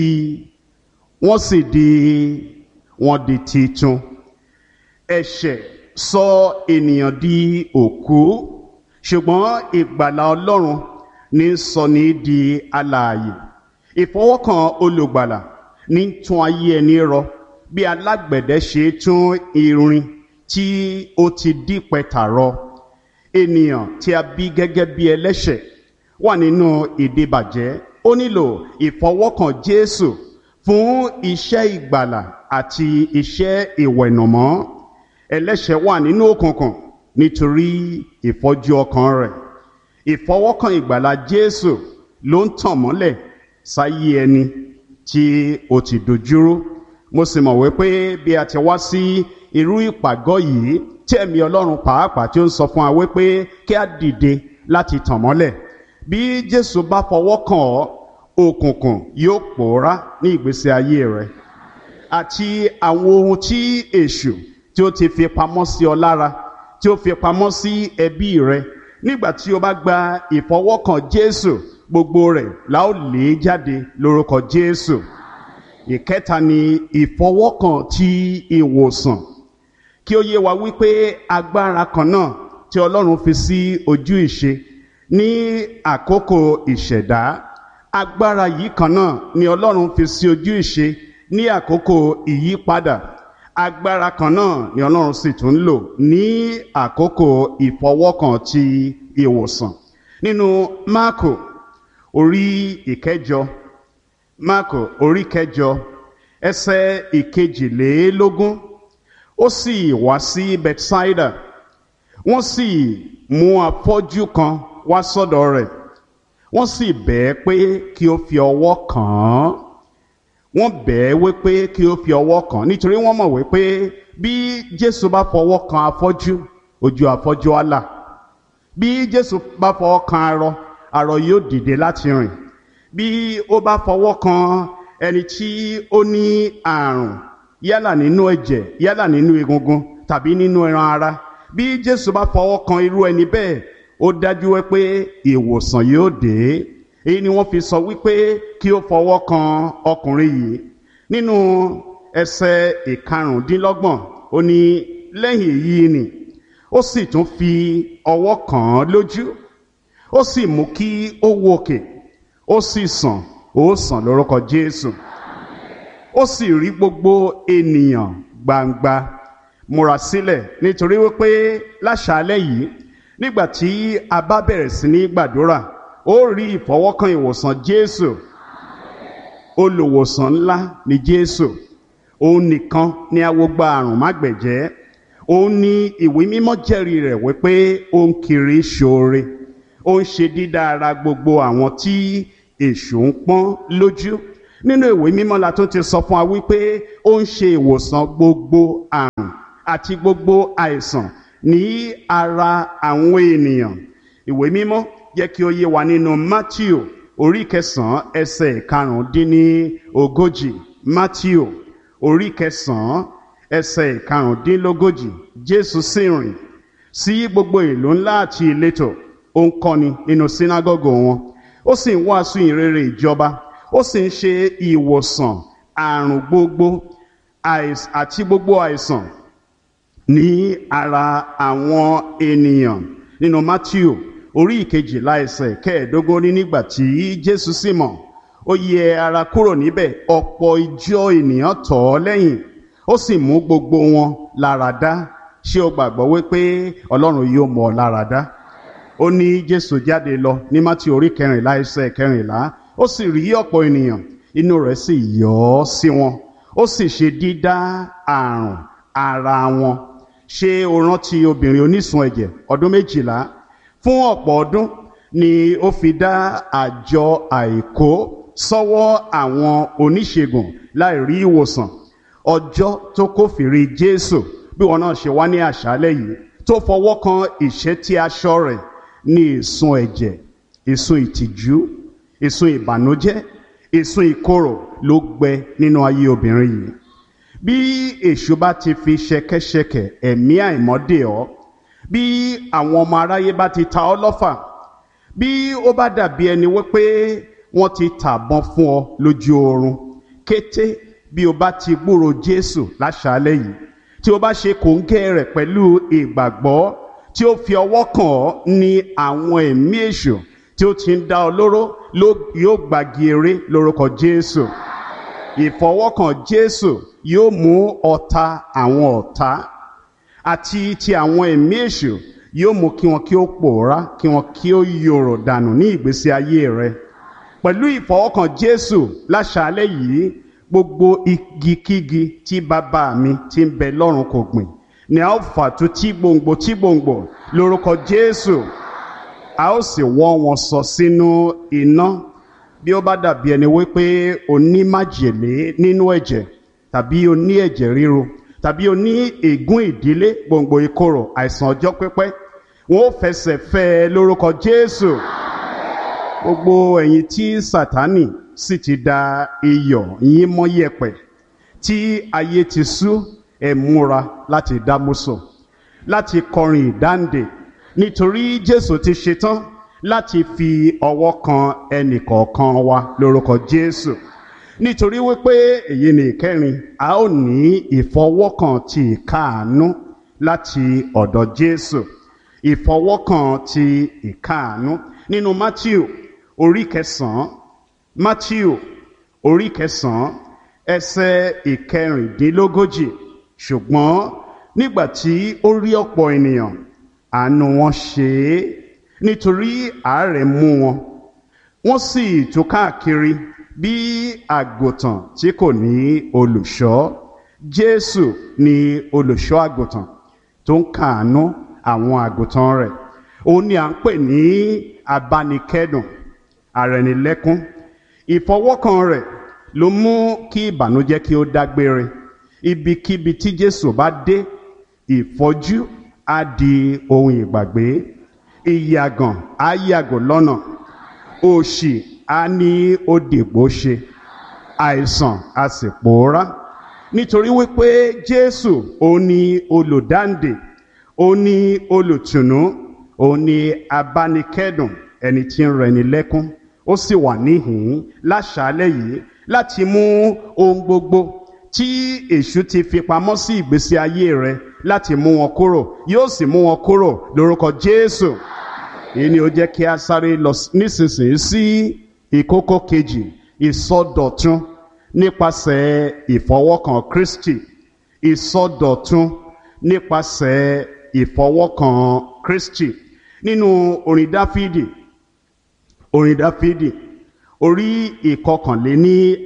wọ́n di titun. Ẹ̀ṣẹ̀ sọ ènìyàn di òkú, ṣùgbọ́n ìgbàlà Ọlọ́run ní sọ ní di alààyè. Ìfọwọ́kàn olùgbàlà ní tún ayé ẹni rọ, bí alágbẹ̀dẹ ṣe tún irin tí ó ti dípẹ̀tà rọ. Ènìyàn tí a bí gẹ́gẹ́ bí ẹlẹ́ṣẹ̀ wà nínú ìdíbàjẹ́. Ó nílò ìfọwọ́kàn Jésù fún iṣẹ́ ìgbàlà àti iṣẹ́ ìwẹ̀nùmọ́. Ẹlẹ́ṣẹ̀ wà nínú òkùnkùn nítorí ìfọ́jú ọkàn rẹ̀. Ìfọwọ́kàn ìgbàlà Jésù ló ń tàn mọ́lẹ̀ sáyé ẹni tí ó ti dojúrú. Mo sì mọ̀ wípé bí a ti wá sí irú ìpàgọ́ yìí, tí ẹ̀mí Ọlọ́run pàápàá tí ó ń sọ fún wa wípé kí a dìde láti tàn mọ́lẹ̀. Bí Jésù bá fọwọ́ kàn ọ́, òkùnkùn yóò pòórá ní ìgbésí ayé rẹ. Àti àwọn ohun tí èṣù tí ó ti fi pamọ́ sí ọ lára, tí ó fi pamọ́ sí ẹbí rẹ, nígbà tí o bá gba ìfọwọ́kàn Jésù, gbogbo rẹ̀ la ó lé jáde lórúkọ Jésù. Ìkẹta ni ìfọwọ́kàn ti ìwòsàn. Kí ó yé wa wípé agbára kan náà tí Ọlọ́run fi sí ojú ìṣe ní àkókò ìṣẹ̀dá, agbára yìí kan náà ni Ọlọ́run fi sí ojú ìṣe ní àkókò ìyípadà. Agbára kan náà ni Ọlọ́run sì tún lò ní àkókò ìfọwọ́kàn ti ìwòsàn. Nínú Máàkù orí 9, Máàkù orí 9 ẹsẹ̀ 22, ó sì wá sí Bethsaida, wọ́n sì mú afọ́jú kan wá sọ́dọ̀ rẹ̀, wọ́n sì bẹ̀ ẹ́ pé kí ó fi ọwọ́ kàn án. Wọ́n bẹ̀ ẹ́ wípé kí ó fi ọwọ́ kàn án nítorí wọ́n mọ̀ wípé bí Jésù bá fọwọ́ kan afọ́jú, ojú afọ́jú á là. Bí Jésù bá fọwọ́ kan arọ yóò dìde láti rìn. Bí ó bá fọwọ́ kan ẹni tí ó ní àrùn, yálà nínú ẹ̀jẹ̀, yálà nínú egungun tàbí nínú ẹran ara, bí Jésù bá fọwọ́ kan irú ẹni bẹ́ẹ̀, ó dájú wípé ìwòsàn yóò dé. Èyí ni wọ́n fi sọ wípé kí ó fọwọ́ kan ọkùnrin yìí. Nínú ẹsẹ̀ 25, ó ní lẹ́yìn èyí ni ó sì tún fi ọwọ́ kàn án lójú, ó sì mú kí ó wòkè, ó sì sàn, ó sàn lórúkọ Jésù. Ó sì rí gbogbo ènìyàn gbangba. Múra sílẹ̀, nítorí wípé láṣálẹ́ yìí, nígbà tí a bá bẹ̀rẹ̀ sí ní gbàdúrà, ó rí ìfọwọ́kàn ìwòsàn Jésù. Olùwòsàn ńlá ni Jésù. Òun nìkan ni awogba àrùn mágbẹ̀jẹ́. òun ni ìwé mímọ́ jẹ́rìí rẹ̀ wípé ó ń kiri ṣoore, ó ń ṣe dídára gbogbo àwọn tí èṣù ń pọ́n lójú. Nínú ìwé mímọ́ la tún ti sọ fún wa wípé ó ń ṣe ìwòsàn gbogbo àrùn àti gbogbo àìsàn ní ara àwọn ènìyàn. Ìwé mímọ́ jẹ́ kí ó yé wa nínú Matthew orí 9 ẹsẹ̀ karùndínlógójì. Matthew orí 9 ẹsẹ̀ karùndínlógójì. Jésù sì rìn sí gbogbo ìlú ńlá àti ìletò, ó ń kọ́ni nínú sínágọ́gù wọn, ó sì ń wàásù ìrere ìjọba, ó sì ń ṣe ìwòsàn àrùn gbogbo àti gbogbo àìsàn ní ara àwọn ènìyàn. Nínú Matthew orí 12 ẹsẹ̀ 15 ní nígbà tí Jésù sì mọ̀, ó yẹ ara kúrò níbẹ̀, ọ̀pọ̀ ìjọ ènìyàn tọ̀ ọ́ lẹ́yìn, ó sì mú gbogbo wọn lára dá. Ṣé o gbàgbọ́ wípé Ọlọ́run yóò mú ọ lára dá? Ó ní Jésù jáde lọ ní Matthew orí 14 ẹsẹ̀ 14, ó sì rí ọ̀pọ̀ ènìyàn, inú rẹ̀ sì yọ́ sí wọn, ó sì ṣe dídá àrùn ara wọn. Ṣé o rántí obìnrin onísun ẹ̀jẹ̀ ọdún 12? Fún ọ̀pọ̀ ọdún ni ó fi dá àjọ àìkó sọ́wọ́ àwọn oníṣègùn láì rí ìwòsàn. Ọjọ́ tó kófìrí Jésù, bí wọn náà ṣe wá ní àṣálẹ́ yìí, tó fọwọ́ kan ìṣẹ́tí aṣọ rẹ̀, ní ìsun ẹ̀jẹ̀, ìsun ìtìjú, ìsun ìbànújẹ́, ìsun ìkorò ló gbẹ nínú ayé obìnrin yìí. Bí èṣù bá ti fi ṣẹ̀kẹ̀ṣẹ̀kẹ̀ ẹ̀mí àìmọ́dè ọ́, bí àwọn ọmọ aráyé bá ti ta ọ́ lọ́fà, bí ó bá dàbí ẹni wípé wọ́n ti tàbọn fún ọ lójú oorun, kété bí o bá ti gbúrò Jésù láṣálẹ́ yìí, tí o bá ṣe kòńgẹ́ rẹ̀ pẹ̀lú ìgbàgbọ́, tí ó fi ọwọ́ kàn ọ́, ní àwọn ẹ̀mí èṣù tí ó ti ń dá ọ lóró yóò gbági eré lórúkọ Jésù. Ìfọwọ́kàn Jésù yóò mú ọ̀tá àwọn ọ̀tá àti ti àwọn ẹ̀mí èṣù, yóò mú kí wọn kí ó pòórá, kí wọn kí ó yòrò dànù ní ìgbésí ayé rẹ. Pẹ̀lú ìfọwọ́kàn Jésù láṣálẹ́ yìí, gbogbo igikígi tí bàbá mi tí ń bẹ lọ́run kò gbìn ni a ó fàtú tí gbòǹgbò lórúkọ Jésù. A ó sì wọ́ wọn sọ sínú iná. Bí ó bá dàbí ẹni wípé o ní májèlé nínú ẹ̀jẹ̀, tàbí o ní ẹ̀jẹ̀ ríru, tàbí o ní ègún ìdílé, gbòǹgbò ìkorò, àìsàn ọjọ́ pípẹ́, wọn ó fẹsẹ̀ fẹ́ lórúkọ Jésù. Gbogbo ẹ̀yin tí Sátánì sì ti da iyọ̀ yín mọ́ yẹ̀pẹ̀, tí ayé ti sú, ẹ múra láti dámúsò, láti kọrin ìdáǹdè, nítorí Jésù ti ṣetán láti fi ọwọ́ kan ẹnìkọ̀ọ̀kan wa lórúkọ Jésù. Nítorí wípé èyí ni ìkẹrin, a ó ní ìfọwọ́kàn ti ìkáàánú láti ọ̀dọ̀ Jésù. Ìfọwọ́kàn ti ìkáàánú nínú Matthew orí 9, Matthew orí 9 ẹsẹ̀ 14. Ṣùgbọ́n nígbà tí ó rí ọ̀pọ̀ ènìyàn, àánú wọn ṣe é, nítorí àárẹ̀ mú wọn, wọ́n sì tú káàkiri bí àgùntàn tí kò ní olùṣọ́. Jésù ni olùṣọ́ àgùntàn tó ń káàánú àwọn àgùntàn rẹ̀. Òun ni à ń pè ní abánikẹ́dùn, arẹnilẹ́kún. Ìfọwọ́kàn rẹ̀ ló mú kí ìbànújẹ́ kí ó dágbére. Ibikíbi tí Jésù bá dé, ìfọ́jú á di ohun ìgbàgbé, ìyàgàn á yàgò lọ́nà, òṣì á ní ó dìgbò ṣe, àìsàn á sì pòórá. Nítorí wípé Jésù òun ni olùdáǹdè, òun ni olùtùnú, òun ni abánikẹ́dùn, ẹni tí ń rẹni lẹ́kún. Ó sì wà níhìn-ín láṣálẹ́ yìí láti mú ohun gbogbo tí èṣù ti fi pamọ́ sí ìgbésí ayé rẹ, láti mú wọn kúrò. Yóò sì mú wọn kúrò lórúkọ Jésù. Èyí ni ó jẹ́ kí a sáré lọ nísinsìnyí sí ìkókó kejì, ìsọdọ̀tun nípasẹ̀ ìfọwọ́kàn Kristi. Ìsọdọ̀tun nípasẹ̀ ìfọwọ́kàn Kristi. Nínú orin Dáfídì orí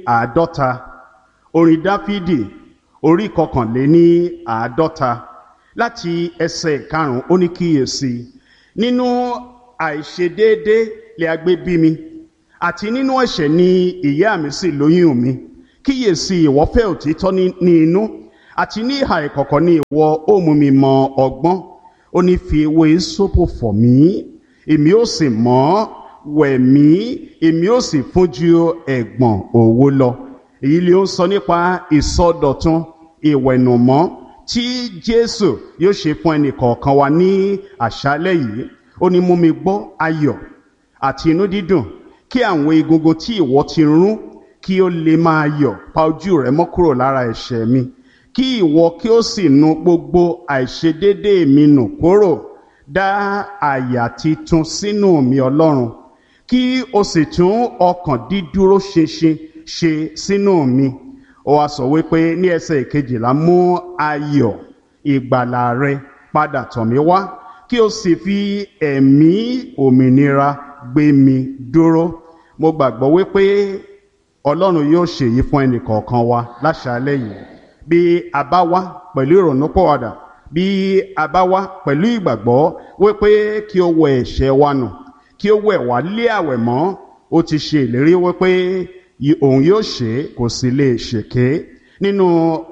51, orin Dáfídì orí 51, láti ẹsẹ̀ 5 ó ní kíyèsí nínú àìṣedéédé lè a gbé bí mi àti nínú ẹ̀ṣẹ̀ ni ìyá mi sì lóyún mi kíyèsí ìwọ fẹ́ òtítọ́ ní inú àti ní ìhà ìkọ̀kọ̀ ni ìwọ ó mú mi mọ ọgbọ́n ó ní fi ewé sópò fọ̀ mí èmi ó sì mọ́ wẹ̀ mí èmi ó sì fún ju ẹ̀gbọ̀n òwò lọ. Èyí ni ó ń sọ nípa ìsọdọ̀tun ìwẹ̀nùmọ́ tí Jésù yóò ṣe fún ẹnì kọ̀ọ̀kan wa ní àṣálẹ́ yìí. Ó ní mú mi gbọ́ ayọ̀ àti inú dídùn kí àwọn egungun tí ìwọ ti rún kí ó lè máa yọ̀ pa ojú rẹ mọ́ kúrò lára ẹ̀ṣẹ̀ mi kí ìwọ kí ó sì nu gbogbo àìṣedéédé mi nù kúrò dá àyà titun sínú mi Ọlọ́run kí o sì tún ọkàn dídúró ṣinṣin ṣe sínú mi. Ó wá sọ wípé ní ẹsẹ̀ 12 mú ayọ̀ ìgbàlà rẹ padà tọ̀ mí wá kí o sì fi ẹ̀mí òmìnira gbé mi dúró. Mo gbàgbọ́ wípé Ọlọ́run yóò ṣèyí fún ẹnì kọ̀ọ̀kan wa láṣálẹ́ yìí bí a bá wá pẹ̀lú ìrònúpìwàdà bí a bá wá pẹ̀lú ìgbàgbọ́ wípé kí ó wẹ ẹ̀ṣẹ̀ wa nù kí ó wẹ̀ wá lé àwẹ̀ mọ́. Ó ti ṣe ìlérí wípé òun yóò ṣe kò sì lè ṣèké. Nínú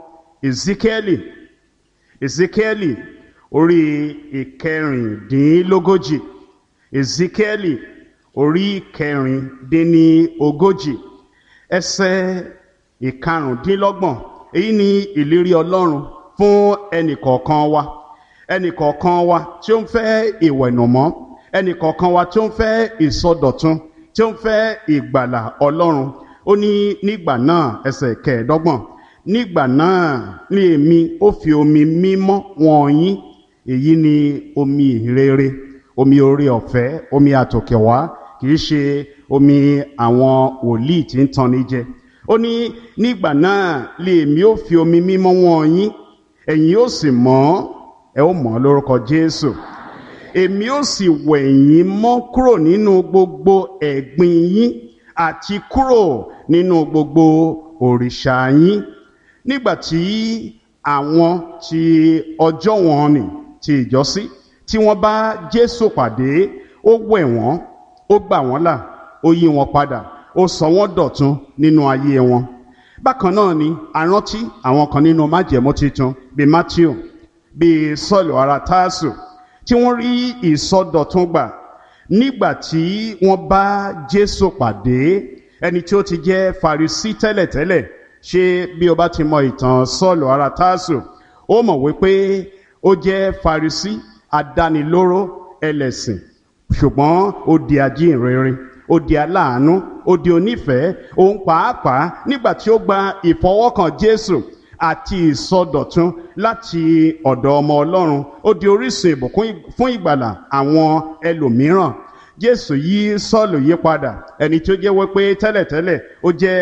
Ezekieli orí 36 Ezekieli orí 36 ẹsẹ̀ 25 èyí ni ìlérí Ọlọ́run fún ẹnìkọ̀ọ̀kan wa tí ó ń fẹ́ ìwẹ̀nùmọ́ ẹnìkọ̀ọ̀kan wa tí ó ń fẹ́ ìsọdọ̀tun tí ó ń fẹ́ ìgbàlà Ọlọ́run. Ó ní nígbà náà ẹsẹ̀ 25 nígbà náà ni èmi ó fi omi mímọ́ wọ́n yín èyí ni omi ìrere omi oore ọ̀fẹ́ omi àtòkèwá kìí ṣe omi àwọn wòlíì tí ń tanni jẹ. Ó ní nígbà náà lè èmi ó fi omi mímọ́ wọ́n yín ẹ̀yin ó sì mọ́ ẹ ó mọ́ lórúkọ Jésù. Èmi ó sì wẹ̀ yín mọ́ kúrò nínú gbogbo ẹ̀gbin yín àti kúrò nínú gbogbo òrìṣà yín. Nígbàtí àwọn tí ọjọ́ wọn nì ti ìjọ́sí tí wọ́n bá Jésù pàdé ó wẹ̀ wọ́n ó gbà wọ́n là ó yí wọn padà ó sọ wọ́n dọ̀tun nínú ayé wọn. Bákan náà ni a rántí àwọn kan nínú májẹ̀mú titun bíi Matthew bíi Sọ́ọ̀lù ará Tásù tí wọ́n rí ìsọdọ̀tun gbà nígbà tí wọ́n bá Jésù pàdé. Ẹni tí ó ti jẹ́ Farisí tẹ́lẹ̀tẹ́lẹ̀ ṣé bí o bá ti mọ ìtàn Sọ́ọ̀lù ará Tásù ó mọ̀ wípé ó jẹ́ Farisí adánilóró ẹlẹ́sìn ṣùgbọ́n ó di ajíhìnrere ó di aláàánú ó di onífẹ̀ẹ́ òun pàápàá nígbà tí ó gba ìfọwọ́kàn Jésù àti ìsọdọ̀tun láti ọ̀dọ̀ ọmọ Ọlọ́run ó di orísun ìbùkún fún ìgbàlà àwọn ẹlòmíràn. Jésù yí Sọ́ọ̀lù yí padà ẹni tí ó jẹ́ wípé tẹ́lẹ̀tẹ́lẹ̀ ó jẹ́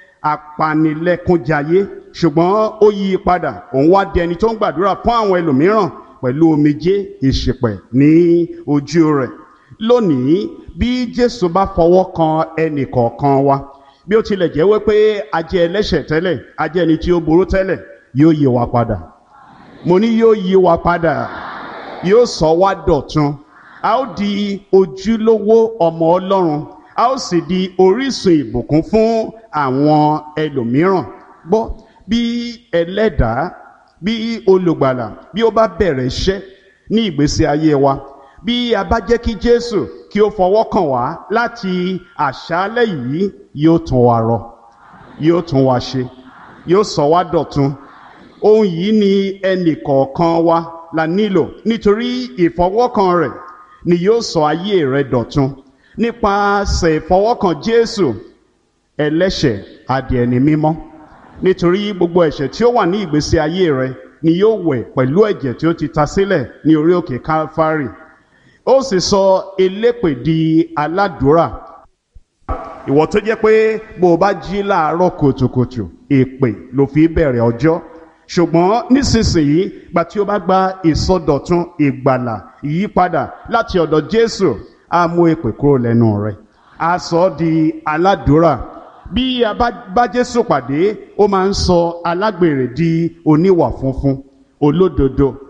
apanilẹ́kúnjayé ṣùgbọ́n ó yí padà òun wá di ẹni tó ń gbàdúrà fún àwọn ẹlòmíràn pẹ̀lú omijé ìṣìpẹ̀ ní ojú rẹ̀. Lónìí bí Jésù bá fọwọ́ kan ẹnì kọ̀ọ̀kan wa bí ó tilẹ̀ jẹ́ wípé a jẹ́ ẹlẹ́ṣẹ̀ tẹ́lẹ̀ a jẹ́ ẹni tí ó burú tẹ́lẹ̀ yóò yí wa padà. Mo ní yóò yí wa padà yóò sọ wá dọ̀tun a ó di ojúlówó ọmọ Ọlọ́run a ó sì di orísun ìbùkún fún àwọn ẹlòmíràn. Gbọ́ bí ẹlẹ́dàá bí olùgbàlà bí ó bá bẹ̀rẹ̀ iṣẹ́ ní ìgbésí ayé wa bí a bá jẹ́ kí Jésù kí ó fọwọ́ kàn wá láti àṣálẹ́ yìí yóò tún wa rọ yóò tún wa ṣe yóò sọ wá dọ̀tun. Ohun yìí ni ẹnì kọ̀ọ̀kan wa la nílò nítorí ìfọwọ́kàn rẹ̀ ni yóò sọ ayé rẹ̀ dọ̀tun. Nípasẹ̀ ìfọwọ́kàn Jésù ẹlẹ́ṣẹ̀ á di ẹni mímọ́ nítorí gbogbo ẹ̀ṣẹ̀ tí ó wà ní ìgbésí ayé rẹ̀ ni yóò wẹ̀ pẹ̀lú ẹ̀jẹ̀ tí ó ti ta sílẹ̀ ní orí òkè Kálífárì. Ó sì sọ elépè di aládùúrà. Ìwọ tó jẹ́ pé bó o bá jí láàárọ̀ kùtùkùtù èpè ló fi bẹ̀rẹ̀ ọjọ́ ṣùgbọ́n nísinsìnyí gbà tí ó bá gba ìsọdọ̀tun ìgbàlà ìyípadà láti ọ̀dọ̀ Jésù á mú èpè kúrò lẹ́nu rẹ̀ á sọ ọ́ di aládùúrà. Bí a bá Jésù pàdé ó máa ń sọ alágbèrè di oníwà funfun olódodo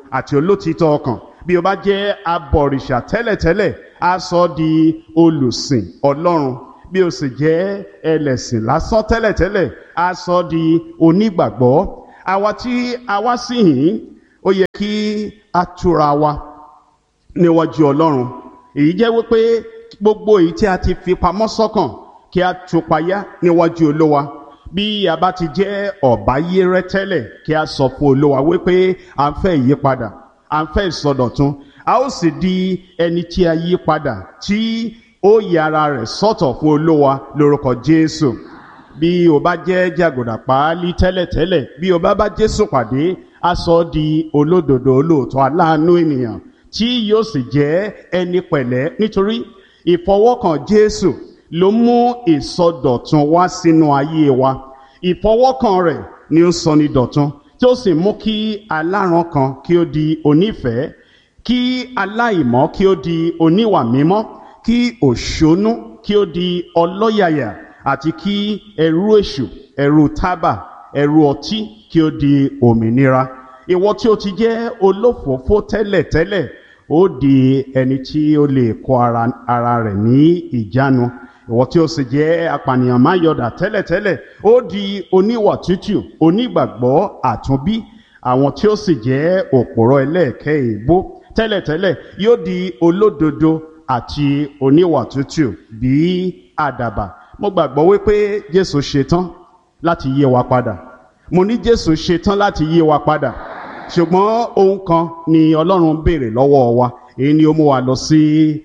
àti olótìítọ́ ọkàn. Bí o bá jẹ́ abọ̀rìṣà tẹ́lẹ̀tẹ́lẹ̀, á sọ ọ́ di olùsìn Ọlọ́run. Bí o sì jẹ́ ẹlẹ́sìn lásán tẹ́lẹ̀tẹ́lẹ̀, á sọ ọ́ di onígbàgbọ́. Àwa tí a wá sí yìí, ó yẹ kí a túra wa níwájú Ọlọ́run. Èyí jẹ́ wípé gbogbo èyí tí a ti fi pamọ́ sọ́kàn kí a tú payá níwájú Olúwa. Bí a bá ti jẹ́ ọ̀báyérẹ́ tẹ́lẹ̀, kí a sọ fún Olúwa wípé à ń fẹ́ ìyípadà, à ń fẹ́ ìsọdọ̀tun. A ó sì di ẹni tí a yí padà, tí ó yà ara rẹ̀ sọ́tọ̀ fún Olúwa lórúkọ Jésù. Bí o bá jẹ́ jàgùdà páálí tẹ́lẹ̀tẹ́lẹ̀, bí o bá Jésù pàdé, a sọ ọ́ di olódodo, olóòótọ́, aláàánú ènìyàn, tí yóò sì jẹ́ ẹni pẹ̀lẹ́, nítorí ìfọwọ́kàn Jésù ló mú ìsọdọ̀tun wá sínú ayé wa. Ìfọwọ́kàn rẹ̀ ni ó sọ ní dọ̀tun, tí ó sì mú kí aláràn kan kí ó di onífẹ̀ẹ́, kí aláìmọ́ kí ó di oníwà mímọ́, kí òṣónú kí ó di ọlọ́yàyà, àti kí ẹrú èṣù, ẹrú tábà, ẹrú ọtí kí ó di òmìnira. Ìwọ tí ó ti jẹ́ olófòófó tẹ́lẹ̀tẹ́lẹ̀, ó di ẹni tí ó lè kó ara rẹ̀ ní ìjánu. Ìwọ tí ó sì jẹ́ apànìyàn máyọ̀dà tẹ́lẹ̀tẹ́lẹ̀, ó di oníwà tútù, onígbàgbọ́ àtúnbí. Àwọn tí ó sì jẹ́ òpòrọ̀ ẹlẹ́ẹ̀kẹ́ èébó tẹ́lẹ̀tẹ́lẹ̀, yóò di olódodo àti oníwà tútù bí àdàbà. Mo gbàgbọ́ wípé Jésù ṣetán láti yí wa padà. Mo ní Jésù ṣetán láti yí wa padà. Ṣùgbọ́n ohun kan ni Ọlọ́run béèrè lọ́wọ́ wa. Èyí ni ó mú wa lọ sí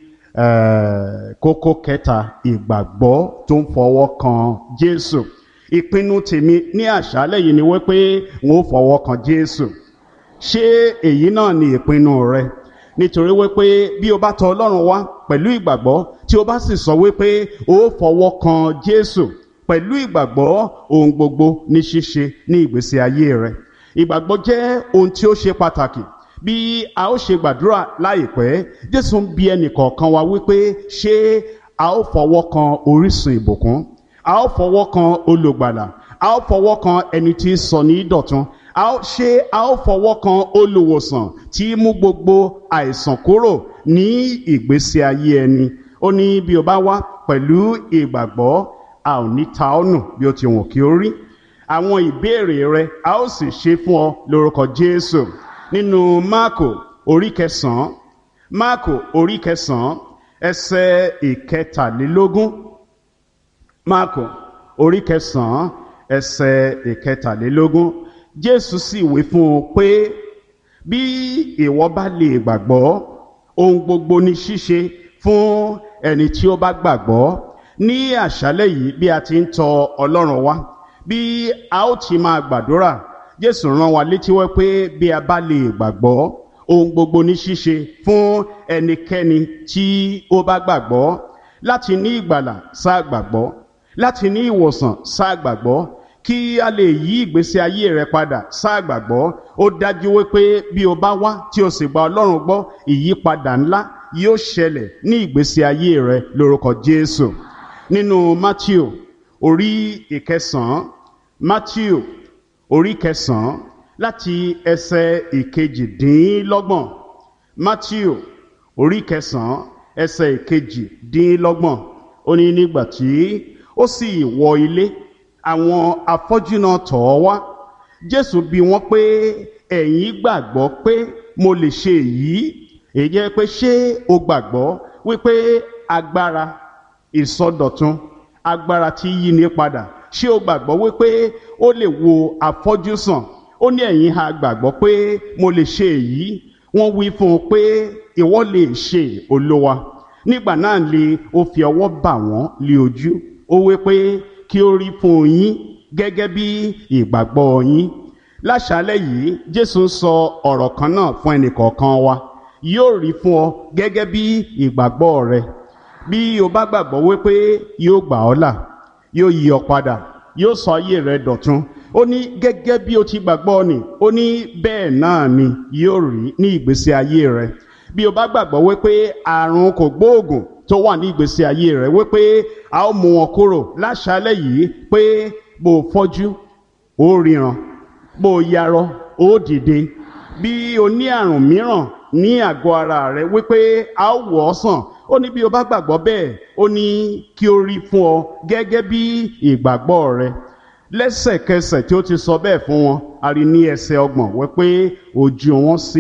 kókó kẹta, ìgbàgbọ́ tó ń fọwọ́ kan Jésù. Ìpinnu tèmi ní àṣálẹ́ yìí ni wípé wọn ó fọwọ́ kan Jésù. Ṣé èyí náà ni ìpinnu rẹ? Nítorí wípé bí o bá tọ̀ Ọlọ́run wá pẹ̀lú ìgbàgbọ́, tí o bá sì sọ wípé o fọwọ́ kan Jésù pẹ̀lú ìgbàgbọ́, ohun gbogbo ní ṣíṣe ní ìgbésí ayé rẹ. Ìgbàgbọ́ jẹ́ ohun tí ó ṣe pàtàkì. Bí a ó ṣe gbàdúrà láìpẹ́, Jésù ń bi ẹnìkọ̀ọ̀kan wa wípé ṣé a ó fọwọ́ kan orísun ìbùkún, a ó fọwọ́ kan olùgbàlà, a ó fọwọ́ kan ẹni tí sọ ní dọ̀tun, ṣé a ó fọwọ́ kan olùwòsàn tí mú gbogbo àìsàn kúrò ní ìgbésí ayé ẹni. Ó ní bí o bá wá pẹ̀lú ìgbàgbọ́, a ò ní ta ọ́ nù bí ó ti wù kí ó rí. Àwọn ìbéèrè rẹ a ó sì ṣe fún ọ lórúkọ Jésù. Nínú Máàkò orí 9, Máàkò orí 9 ẹsẹ̀ 13. Máàkò orí 9 ẹsẹ̀ 13. Jésù sì wí fún un pé bí ìwọ bá lè gbàgbọ́, ohun gbogbo ní ṣíṣe fún ẹni tí ó bá gbàgbọ́. Ní àṣálẹ́ yìí, bí a ti ń tọ̀ Ọlọ́run wá, bí a ó ti máa gbàdúrà, Jésù rán wa létí wí pé bí a bá lè gbàgbọ́, ohun gbogbo ní ṣíṣe fún ẹnikẹ́ni tí ó bá gbàgbọ́. Láti ní ìgbàlà, sáà gbàgbọ́. Láti ní ìwòsàn, sáà gbàgbọ́. Kí a lè yí ìgbésí ayé rẹ padà, sáà gbàgbọ́. Ó dájú wípé bí o bá wá tí o sì gba Ọlọ́run gbọ́, ìyípadà ńlá yóò ṣẹlẹ̀ ní ìgbésí ayé rẹ lórúkọ Jésù. Nínú Mátíù orí 9, Mátíù orí 9 láti ẹsẹ̀ 28. Mátíù orí 9 ẹsẹ̀ 28. Ó ní nígbà tí ó sì wọ ilé, àwọn afọ́jú náà tọ̀ ọ́ wá. Jésù bi wọ́n pé ẹ̀yin gbàgbọ́ pé mo lè ṣe èyí? Èyí jẹ́ pé ṣé o gbàgbọ́ wípé agbára ìsọdọ̀tun, agbára tí yí ni padà, ṣé o gbàgbọ́ wípé ó lè wo afọ́jú sàn? Ó ní ẹ̀yin ha gbàgbọ́ pé mo lè ṣe èyí? Wọ́n wí fún un pé ìwọ lè ṣe, Olúwa. Nígbà náà ni ó fi ọwọ́ bà wọ́n lé ojú. Ó wí pé kí ó rí fún yín gẹ́gẹ́ bí ìgbàgbọ́ yín. Láṣálẹ́ yìí, Jésù ń sọ ọ̀rọ̀ kan náà fún ẹnìkọ̀ọ̀kan wa. Yóò rí fún ọ gẹ́gẹ́ bí ìgbàgbọ́ rẹ. Bí o bá gbàgbọ́ wípé yóò gbà ọ́ là, yóò yí ọ padà, yóò sọ ayé rẹ dọ̀tun. Ó ní gẹ́gẹ́ bí o ti gbàgbọ́ ni, ó ní bẹ́ẹ̀ náà ni yóò rí ní ìgbésí ayé rẹ. Bí o bá gbàgbọ́ wípé àrùn kògbóògùn tó wà ní ìgbésí ayé rẹ, wípé a ó mú wọn kúrò láṣálẹ́ yìí, pé bó fọ́jú ó ríran, bó yarọ ó dìde, bí o ní àrùn mìíràn ní àgọ́ ara rẹ wípé a ó wọ̀ ọ́ sàn, ó ní bí o bá gbàgbọ́ bẹ́ẹ̀, ó ní kí ó rí fún ọ gẹ́gẹ́ bí ìgbàgbọ́ rẹ. Lẹ́sẹ̀kẹsẹ̀ tí ó ti sọ bẹ́ẹ̀ fún wọn, a rí ní ẹsẹ̀ 30 wípé ojú wọn sì